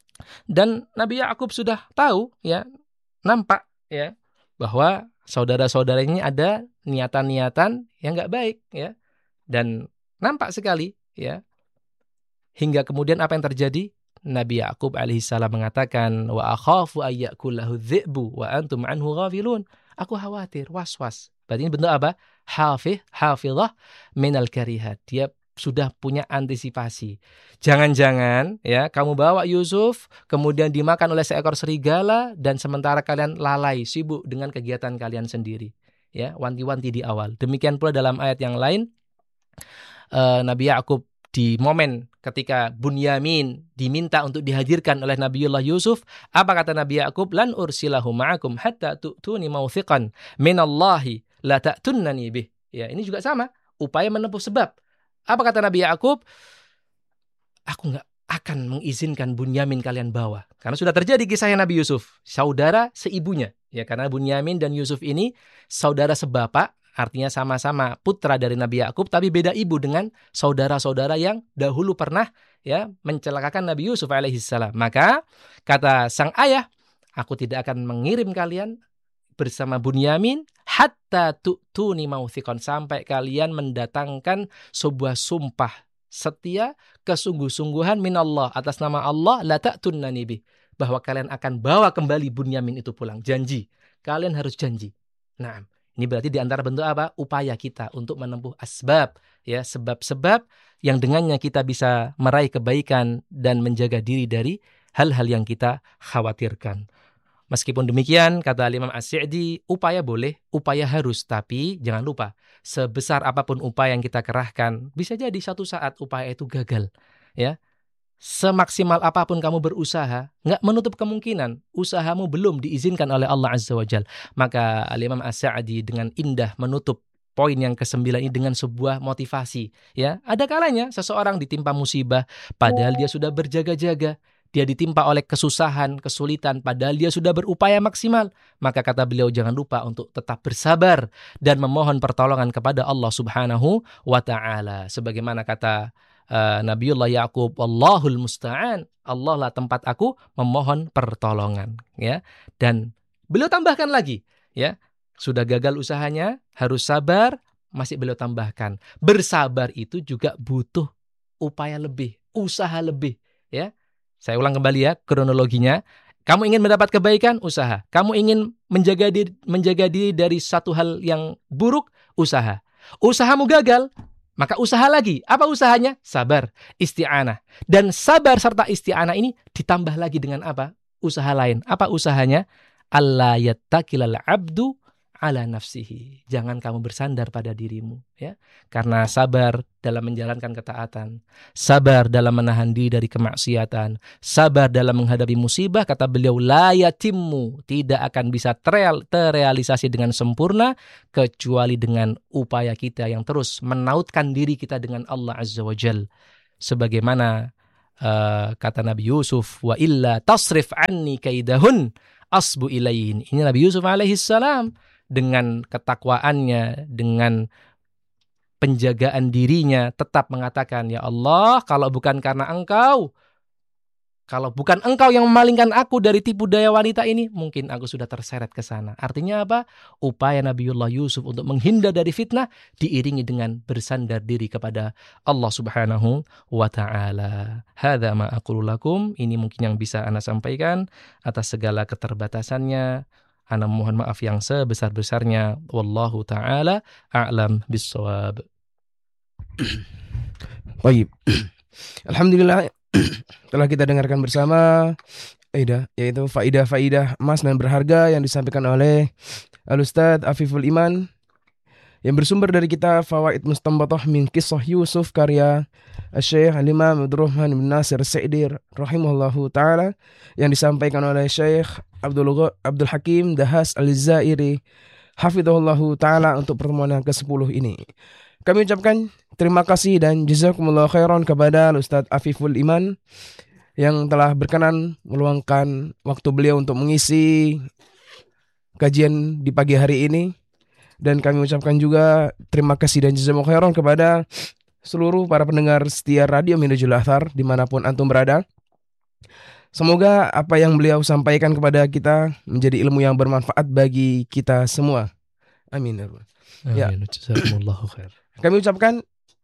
Dan Nabi Ya'qub sudah tahu, ya, nampak, ya, bahwa saudara-saudaranya ada niatan-niatan yang enggak baik, ya. Dan nampak sekali, ya. Hingga kemudian apa yang terjadi? Nabi Ya'qub alaihissalam mengatakan, wa akhafu ayyakulahu dhi'bu wa antum anhu ghafilun. Aku khawatir, was-was. Berarti ini bentuk apa? Hafidhah minal karihat. Dia sudah punya antisipasi. Jangan-jangan, ya, kamu bawa Yusuf kemudian dimakan oleh seekor serigala dan sementara kalian lalai sibuk dengan kegiatan kalian sendiri, ya. Wanti-wanti di awal. Demikian pula dalam ayat yang lain, Nabi Ya'qub di momen ketika Bunyamin diminta untuk dihadirkan oleh Nabiullah Yusuf, apa kata Nabi Ya'qub? Lan ursilahu ma'akum hatta tu'tuni mawthiqan minallahi la ta'tunnani bih. Ya, ini juga sama, upaya menempuh sebab. Apa kata Nabi Ya'qub? Aku enggak akan mengizinkan Bunyamin kalian bawa. Karena sudah terjadi kisahnya Nabi Yusuf, saudara seibunya. Ya, karena Bunyamin dan Yusuf ini saudara sebapak, artinya sama-sama putra dari Nabi Ya'qub, tapi beda ibu dengan saudara-saudara yang dahulu pernah, ya, mencelakakan Nabi Yusuf alaihissalam. Maka kata sang ayah, aku tidak akan mengirim kalian bersama Bunyamin hatta tu'tuni mawthiqan, sampai kalian mendatangkan sebuah sumpah setia, kesungguh-sungguhan minallah, atas nama Allah, la ta'tunnani bih, bahwa kalian akan bawa kembali Bunyamin itu pulang. Janji, kalian harus janji. Nah, ini berarti di antara bentuk apa? Upaya kita untuk menempuh asbab, ya, sebab-sebab yang dengannya kita bisa meraih kebaikan dan menjaga diri dari hal-hal yang kita khawatirkan. Meskipun demikian, kata Imam As-Sa'di, upaya boleh, upaya harus, tapi jangan lupa, sebesar apapun upaya yang kita kerahkan, bisa jadi satu saat upaya itu gagal, ya. Semaksimal apapun kamu berusaha, nggak menutup kemungkinan usahamu belum diizinkan oleh Allah Azza wa Jalla. Maka Imam As-Sa'di dengan indah menutup poin yang ke-9 ini dengan sebuah motivasi, ya. Ada kalanya seseorang ditimpa musibah padahal dia sudah berjaga-jaga, dia ditimpa oleh kesusahan, kesulitan padahal dia sudah berupaya maksimal. Maka kata beliau, jangan lupa untuk tetap bersabar dan memohon pertolongan kepada Allah Subhanahu wa taala. Sebagaimana kata Nabiullah Ya'qub, Wallahul musta'an, Allah lah tempat aku memohon pertolongan, ya. Dan beliau tambahkan lagi, ya, sudah gagal usahanya, harus sabar, masih beliau tambahkan, bersabar itu juga butuh upaya lebih, usaha lebih, ya. Saya ulang kembali, ya, kronologinya. Kamu ingin mendapat kebaikan, usaha. Kamu ingin menjaga diri dari satu hal yang buruk, usaha. Usahamu gagal, maka usaha lagi. Apa usahanya? Sabar, isti'anah. Dan sabar serta isti'anah ini ditambah lagi dengan apa? Usaha lain. Apa usahanya? Alla yattakilal abdu ala nafsihi. Jangan kamu bersandar pada dirimu, ya. Karena sabar dalam menjalankan ketaatan, sabar dalam menahan diri dari kemaksiatan, sabar dalam menghadapi musibah, kata beliau, la yatimmu, tidak akan bisa terrealisasi dengan sempurna kecuali dengan upaya kita yang terus menautkan diri kita dengan Allah Azza wa Jal. Sebagaimana kata Nabi Yusuf, wa illa tasrif anni kaidahun asbu ilaihin. Ini Nabi Yusuf alaihissalam dengan ketakwaannya, dengan penjagaan dirinya, tetap mengatakan, ya Allah, kalau bukan engkau yang memalingkan aku dari tipu daya wanita ini, mungkin aku sudah terseret ke sana. Artinya apa? Upaya Nabiullah Yusuf untuk menghindar dari fitnah diiringi dengan bersandar diri kepada Allah Subhanahu wa Ta'ala. Hadza ma aqulu lakum. Ini mungkin yang bisa ana sampaikan. Atas segala keterbatasannya, ana mohon maaf yang sebesar-besarnya. Wallahu ta'ala a'lam bissawab. Baik. Alhamdulillah telah kita dengarkan bersama yaitu faidah-faidah emas dan berharga yang disampaikan oleh Al-Ustadz Afiful Iman yang bersumber dari kitab Fawaid Mustanbatah min Qissah Yusuf karya Syekh Al-Imam Abdurrahman bin Nasir Sa'di rahimahullahu ta'ala yang disampaikan oleh Syekh Abdul Hakim Dahas Al-Zairi hafizahullahu ta'ala untuk pertemuan yang ke-10 ini. Kami ucapkan terima kasih dan jazakumullah khairan kepada Ustadz Afiful Iman yang telah berkenan meluangkan waktu beliau untuk mengisi kajian di pagi hari ini. Dan kami ucapkan juga terima kasih dan jazakumullah khairan kepada seluruh para pendengar setia Radio Minhajul Athar dimanapun antum berada. Semoga apa yang beliau sampaikan kepada kita menjadi ilmu yang bermanfaat bagi kita semua. Amin. Ya. Jazakumullahu khair. Kami ucapkan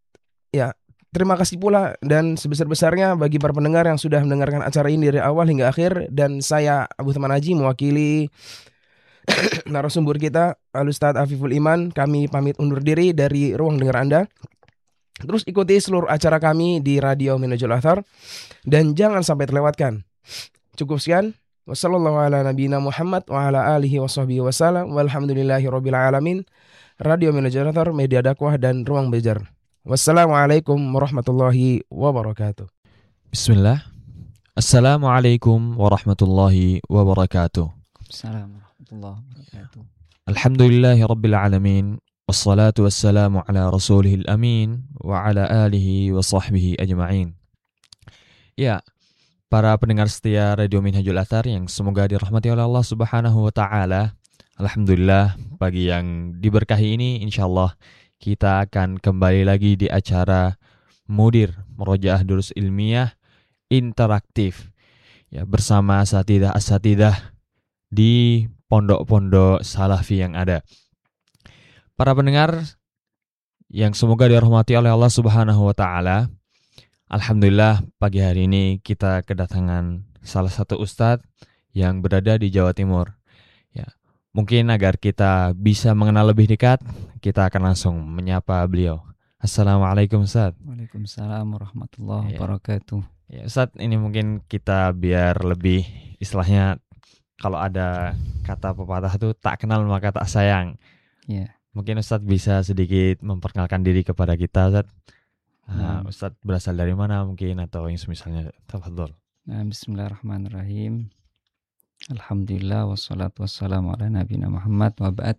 terima kasih pula dan sebesar-besarnya bagi para pendengar yang sudah mendengarkan acara ini dari awal hingga akhir. Dan saya Abu Taman Haji mewakili narasumber kita Al-Ustadz Afiful Iman. Kami pamit undur diri dari ruang dengar Anda. Terus ikuti seluruh acara kami di Radio Minhajul Athar dan jangan sampai terlewatkan. Cukup sekian. Wassallallahu ala nabiyina Muhammad wa ala alihi washabbihi wasallam walhamdulillahi rabbil alamin. Radio Minhajul Athar, media dakwah dan ruang belajar. Wassalamualaikum warahmatullahi wabarakatuh. Bismillah. Assalamualaikum warahmatullahi wabarakatuh. Assalamualaikum warahmatullahi wabarakatuh. Alhamdulillahi rabbil alamin. Wassalatu wassalamu ala rasulihil amin wa ala alihi wa sahbihi ajma'in. Ya, para pendengar setia Radio Minhajul Athar yang semoga dirahmati oleh Allah Subhanahu wa Ta'ala. Alhamdulillah, pagi yang diberkahi ini insyaallah kita akan kembali lagi di acara Mudir Murojaah Durus Ilmiah Interaktif ya, bersama asatidah di pondok-pondok salafi yang ada. Para pendengar yang semoga dirahmati oleh Allah Subhanahu wa Ta'ala, alhamdulillah pagi hari ini kita kedatangan salah satu ustadz yang berada di Jawa Timur. Ya, mungkin agar kita bisa mengenal lebih dekat, kita akan langsung menyapa beliau. Assalamualaikum Ustaz. Waalaikumsalam warahmatullahi wabarakatuh. Ya Ustaz, ini mungkin kita biar lebih istilahnya kalau ada kata pepatah itu tak kenal maka tak sayang. Ya. Mungkin Ustaz bisa sedikit memperkenalkan diri kepada kita Ustaz. Ustaz berasal dari mana mungkin atau yang semisalnya. Tafadhol. Bismillahirrahmanirrahim. Alhamdulillah wassalatu wassalamu ala nabiyina Muhammad wa ba'd.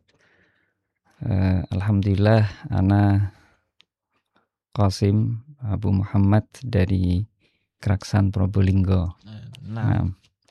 Alhamdulillah ana Qasim Abu Muhammad dari Keraksan Probolinggo. Nah.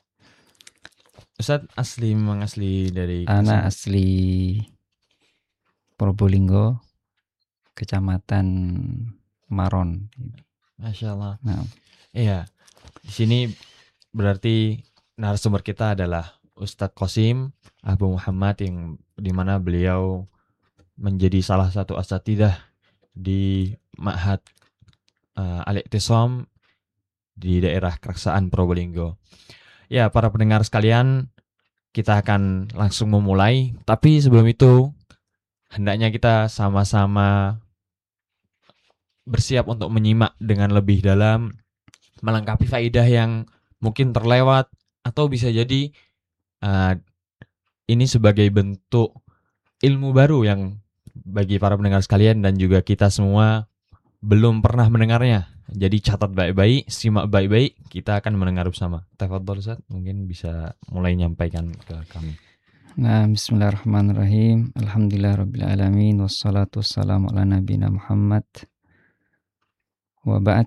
Ustaz memang asli dari Keraksan. Ana asli Probolinggo, Kecamatan Maron. Masya Allah. Nah. Iya. Di sini berarti narasumber kita adalah Ustadz Qasim Abu Muhammad yang dimana beliau menjadi salah satu asatidah di Ma'had Al-I'tisam di daerah Keraksaan Probolinggo. Ya, para pendengar sekalian, kita akan langsung memulai. Tapi sebelum itu, hendaknya kita sama-sama bersiap untuk menyimak dengan lebih dalam, melengkapi faidah yang mungkin terlewat, atau bisa jadi ini sebagai bentuk ilmu baru yang bagi para pendengar sekalian dan juga kita semua belum pernah mendengarnya. Jadi catat baik-baik, simak baik-baik, kita akan mendengar bersama. Tafadhol Ustaz, mungkin bisa mulai nyampaikan ke kami. Nah, bismillahirrahmanirrahim. Alhamdulillahirrabbilalamin. Wassalatu wassalamu ala nabiyina Muhammad. Wa ba'd.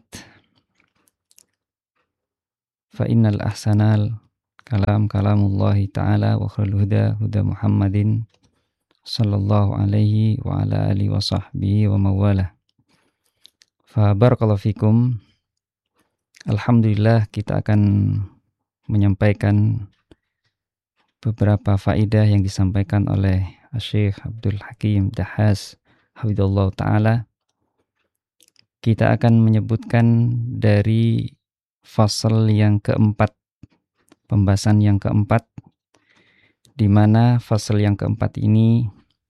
Fa innal ahsanal kalamullahi ta'ala wa khairul huda Muhammadin sallallahu alaihi wa ala alihi wa sahbihi wa mawalah. Fa barakallahu fikum. Alhamdulillah kita akan menyampaikan beberapa faedah yang disampaikan oleh Syekh Abdul Hakim Dahhas hafizallahu taala. Kita akan menyebutkan dari fasal yang keempat, pembahasan yang keempat, di mana fasal yang keempat ini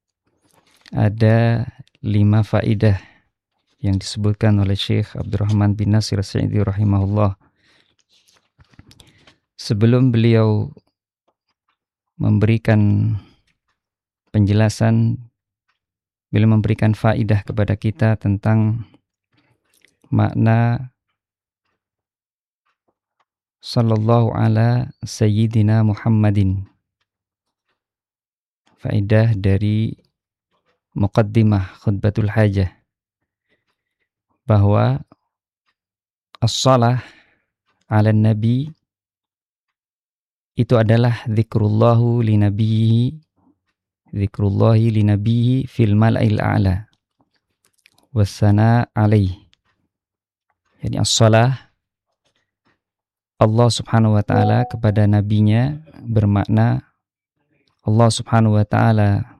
ada 5 faedah yang disebutkan oleh Syekh Abdurrahman bin Nasir As-Sa'idi rahimahullah. Sebelum beliau memberikan penjelasan, beliau memberikan faedah kepada kita tentang makna sallallahu ala sayyidina Muhammadin. Faedah dari muqaddimah khutbatul hajah, bahwa as-salah ala nabi itu adalah zikrullahi linabiyhi fil mala'il a'la wassana alaih. Jadi as-salah Allah subhanahu wa ta'ala kepada nabinya bermakna Allah subhanahu wa ta'ala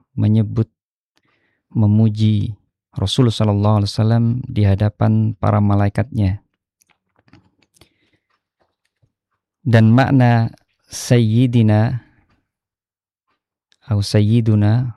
memuji Rasulullah SAW di hadapan para malaikatnya. Dan makna sayyidina atau sayyiduna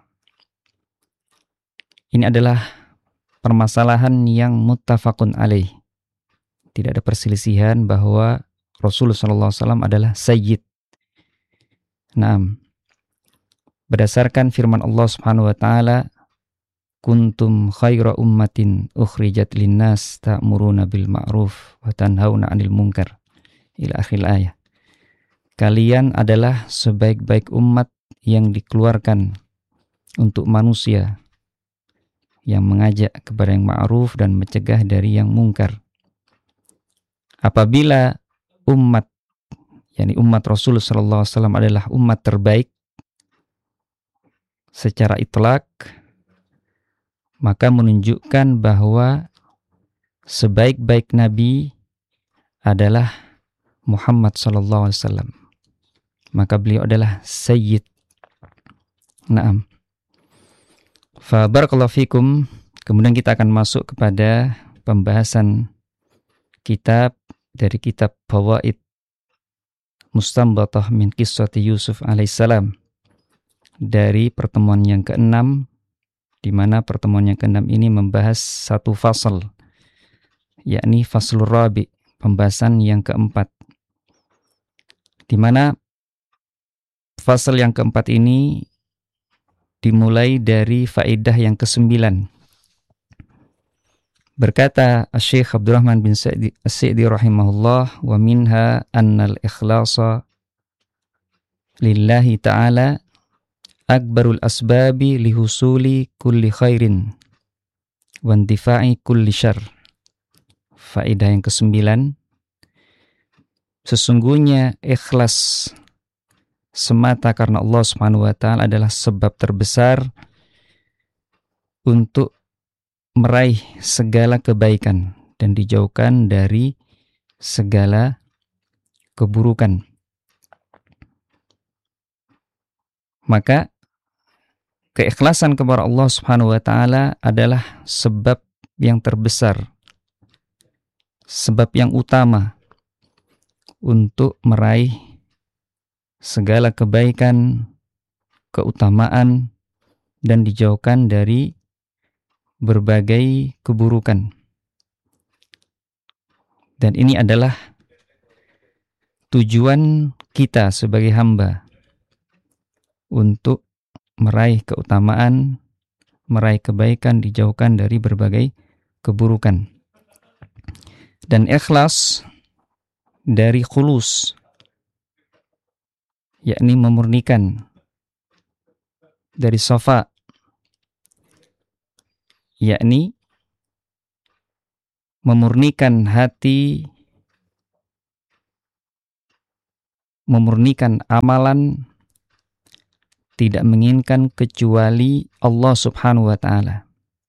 ini adalah permasalahan yang muttafaqun alaih. Tidak ada perselisihan bahwa Rasulullah SAW adalah sayyid. Naam. Berdasarkan firman Allah Subhanahu wa taala, kuntum khaira ummatin ukhrijat linnas ta'muruna bil ma'ruf wa tanhauna 'anil munkar. Ila akhir ayat. Kalian adalah sebaik-baik umat yang dikeluarkan untuk manusia, yang mengajak kepada yang ma'ruf dan mencegah dari yang mungkar. Apabila umat, yakni umat Rasulullah SAW adalah umat terbaik secara itlak, maka menunjukkan bahwa sebaik-baik nabi adalah Muhammad SAW. Maka beliau adalah sayyid. Naam. Fa barakallahu fikum. Kemudian kita akan masuk kepada pembahasan kitab dari kitab Fawaid Mustanbatah min Qissati Yusuf alaihissalam, dari pertemuan yang ke-6, di mana pertemuan yang ke-6 ini membahas satu fasal, yakni faslur rabi, pembahasan yang keempat, di mana fasal yang keempat ini dimulai dari faedah yang ke-9. Berkata Syekh Abdurrahman bin As-Sa'di rahimahullah, wa minha annal ikhlasa lillahi ta'ala akbarul asbabi lihusuli kulli khairin wa intifa'i kulli syarr. Faedah yang ke-9, sesungguhnya ikhlas semata karena Allah Subhanahu wa taala adalah sebab terbesar untuk meraih segala kebaikan dan dijauhkan dari segala keburukan. Maka keikhlasan kepada Allah Subhanahu wa taala adalah sebab yang terbesar, sebab yang utama untuk meraih segala kebaikan, keutamaan, dan dijauhkan dari berbagai keburukan. Dan ini adalah tujuan kita sebagai hamba, untuk meraih keutamaan, meraih kebaikan, dijauhkan dari berbagai keburukan. Dan ikhlas dari khulus, yakni memurnikan, dari safa, yakni memurnikan hati, memurnikan amalan, tidak menginginkan kecuali Allah Subhanahu wa Ta'ala.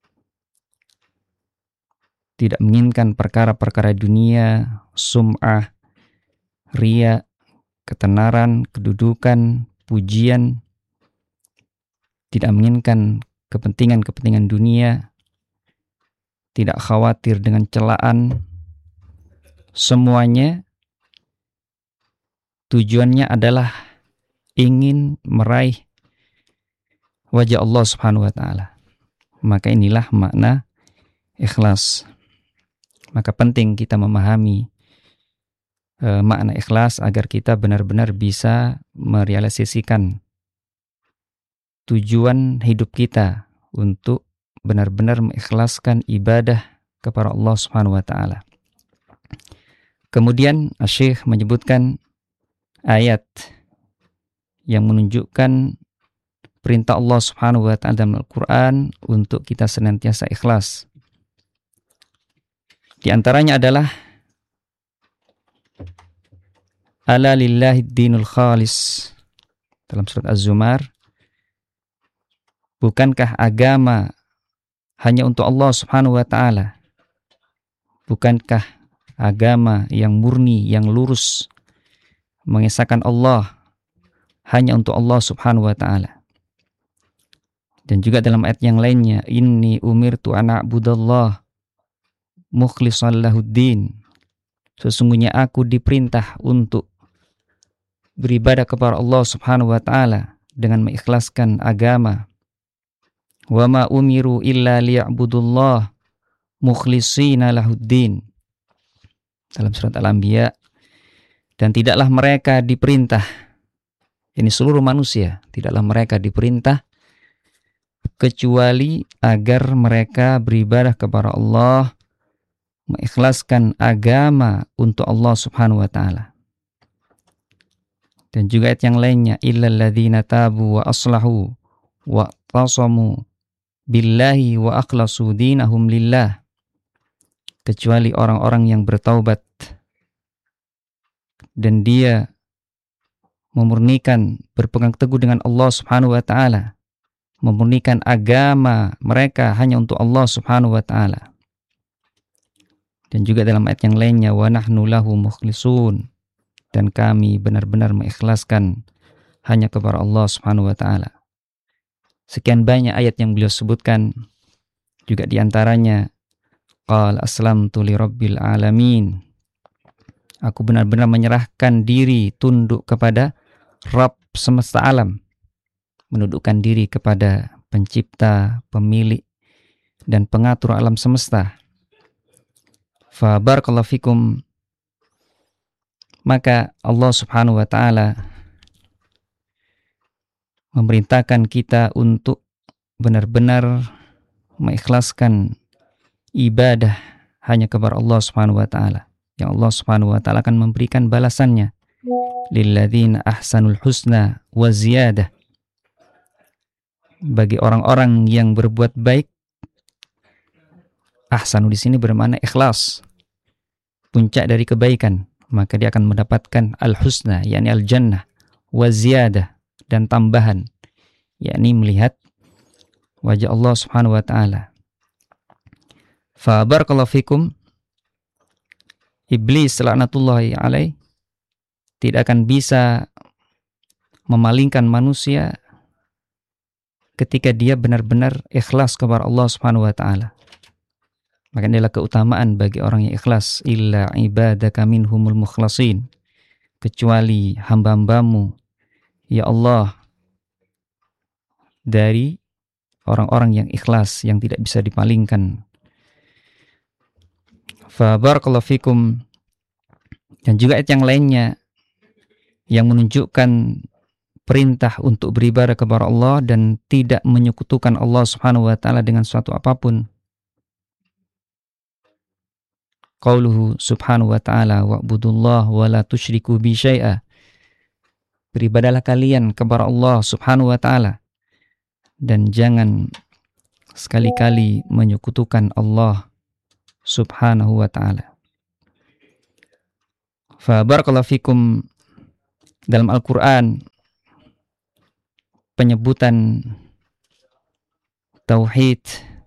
Tidak menginginkan perkara-perkara dunia, sum'ah, riya, ketenaran, kedudukan, pujian. Tidak menginginkan kepentingan-kepentingan dunia. Tidak khawatir dengan celaan. Semuanya tujuannya adalah ingin meraih wajah Allah Subhanahu wa Ta'ala. Maka inilah makna ikhlas. Maka penting kita memahami makna ikhlas agar kita benar-benar bisa merealisasikan tujuan hidup kita untuk benar-benar mengikhlaskan ibadah kepada Allah Subhanahu wa Ta'ala. Kemudian Syekh menyebutkan ayat yang menunjukkan perintah Allah Subhanahu wa Ta'ala dalam Al-Quran untuk kita senantiasa ikhlas. Di antaranya adalah ala lillahi dinul khalis dalam surat Az-Zumar. Bukankah agama hanya untuk Allah Subhanahu wa Ta'ala? Bukankah agama yang murni, yang lurus, mengesahkan Allah hanya untuk Allah Subhanahu wa Ta'ala? Dan juga dalam ayat yang lainnya, inni umirtu an a'budallah mukhlishan lahuddin. Sesungguhnya aku diperintah untuk beribadah kepada Allah Subhanahu wa Ta'ala dengan mengikhlaskan agama. Wa ma umiru illa liya'budullah mukhlishina lahuddin. Dalam surat Al-Anbiya, dan tidaklah mereka diperintah, ini seluruh manusia, tidaklah mereka diperintah kecuali agar mereka beribadah kepada Allah, mengikhlaskan agama untuk Allah Subhanahu wa Ta'ala. Dan juga ayat yang lainnya, illal ladzina tabu wa aslahu wa tasamu billahi wa akhlasu dinahum lillah. Kecuali orang-orang yang bertaubat dan dia memurnikan, berpegang teguh dengan Allah Subhanahu wa Ta'ala, memurnikan agama mereka hanya untuk Allah Subhanahu wa Ta'ala. Dan juga dalam ayat yang lainnya, wa nahnu lahu mukhlisun, dan kami benar-benar mengikhlaskan hanya kepada Allah Subhanahu wa Ta'ala. Sekian banyak ayat yang beliau sebutkan. Juga diantaranya, qala aslamtu li rabbil alamin. Aku benar-benar menyerahkan diri, tunduk kepada Rabb semesta alam. Menundukkan diri kepada pencipta, pemilik, dan pengatur alam semesta. Fa barakallahu fikum. Maka Allah Subhanahu wa Ta'ala memerintahkan kita untuk benar-benar mengikhlaskan ibadah hanya kepada Allah Subhanahu wa Ta'ala. Yang Allah Subhanahu wa Ta'ala akan memberikan balasannya. Lilladzina ahsanul husna wa ziyadah. Bagi orang-orang yang berbuat baik, ahsanu di sini bermakna ikhlas, puncak dari kebaikan, maka dia akan mendapatkan al-husna, yakni al-jannah, wa ziyadah, dan tambahan, yakni melihat wajah Allah Subhanahu wa Ta'ala. Fa barakallahu fikum. Iblis laknatullahi alaih tidak akan bisa memalingkan manusia ketika dia benar-benar ikhlas kepada Allah Subhanahu wa Ta'ala. Maka inilah keutamaan bagi orang yang ikhlas. Illa ibadaka minhumul mukhlasin. Kecuali hamba-hambamu, ya Allah, dari orang-orang yang ikhlas, yang tidak bisa dipalingkan. Fa barakallahu fikum. Dan juga ayat yang lainnya yang menunjukkan perintah untuk beribadah kepada Allah dan tidak menyekutukan Allah Subhanahu wa taala dengan suatu apapun. Qauluhu subhanahu wa ta'ala wa'budullah wa la tusyriku bi syai'a. Beribadahlah kalian kepada Allah Subhanahu wa taala dan jangan sekali-kali menyekutukan Allah Subhanahu wa taala. Fa barakallahu fikum, dalam Al-Qur'an penyebutan tauhid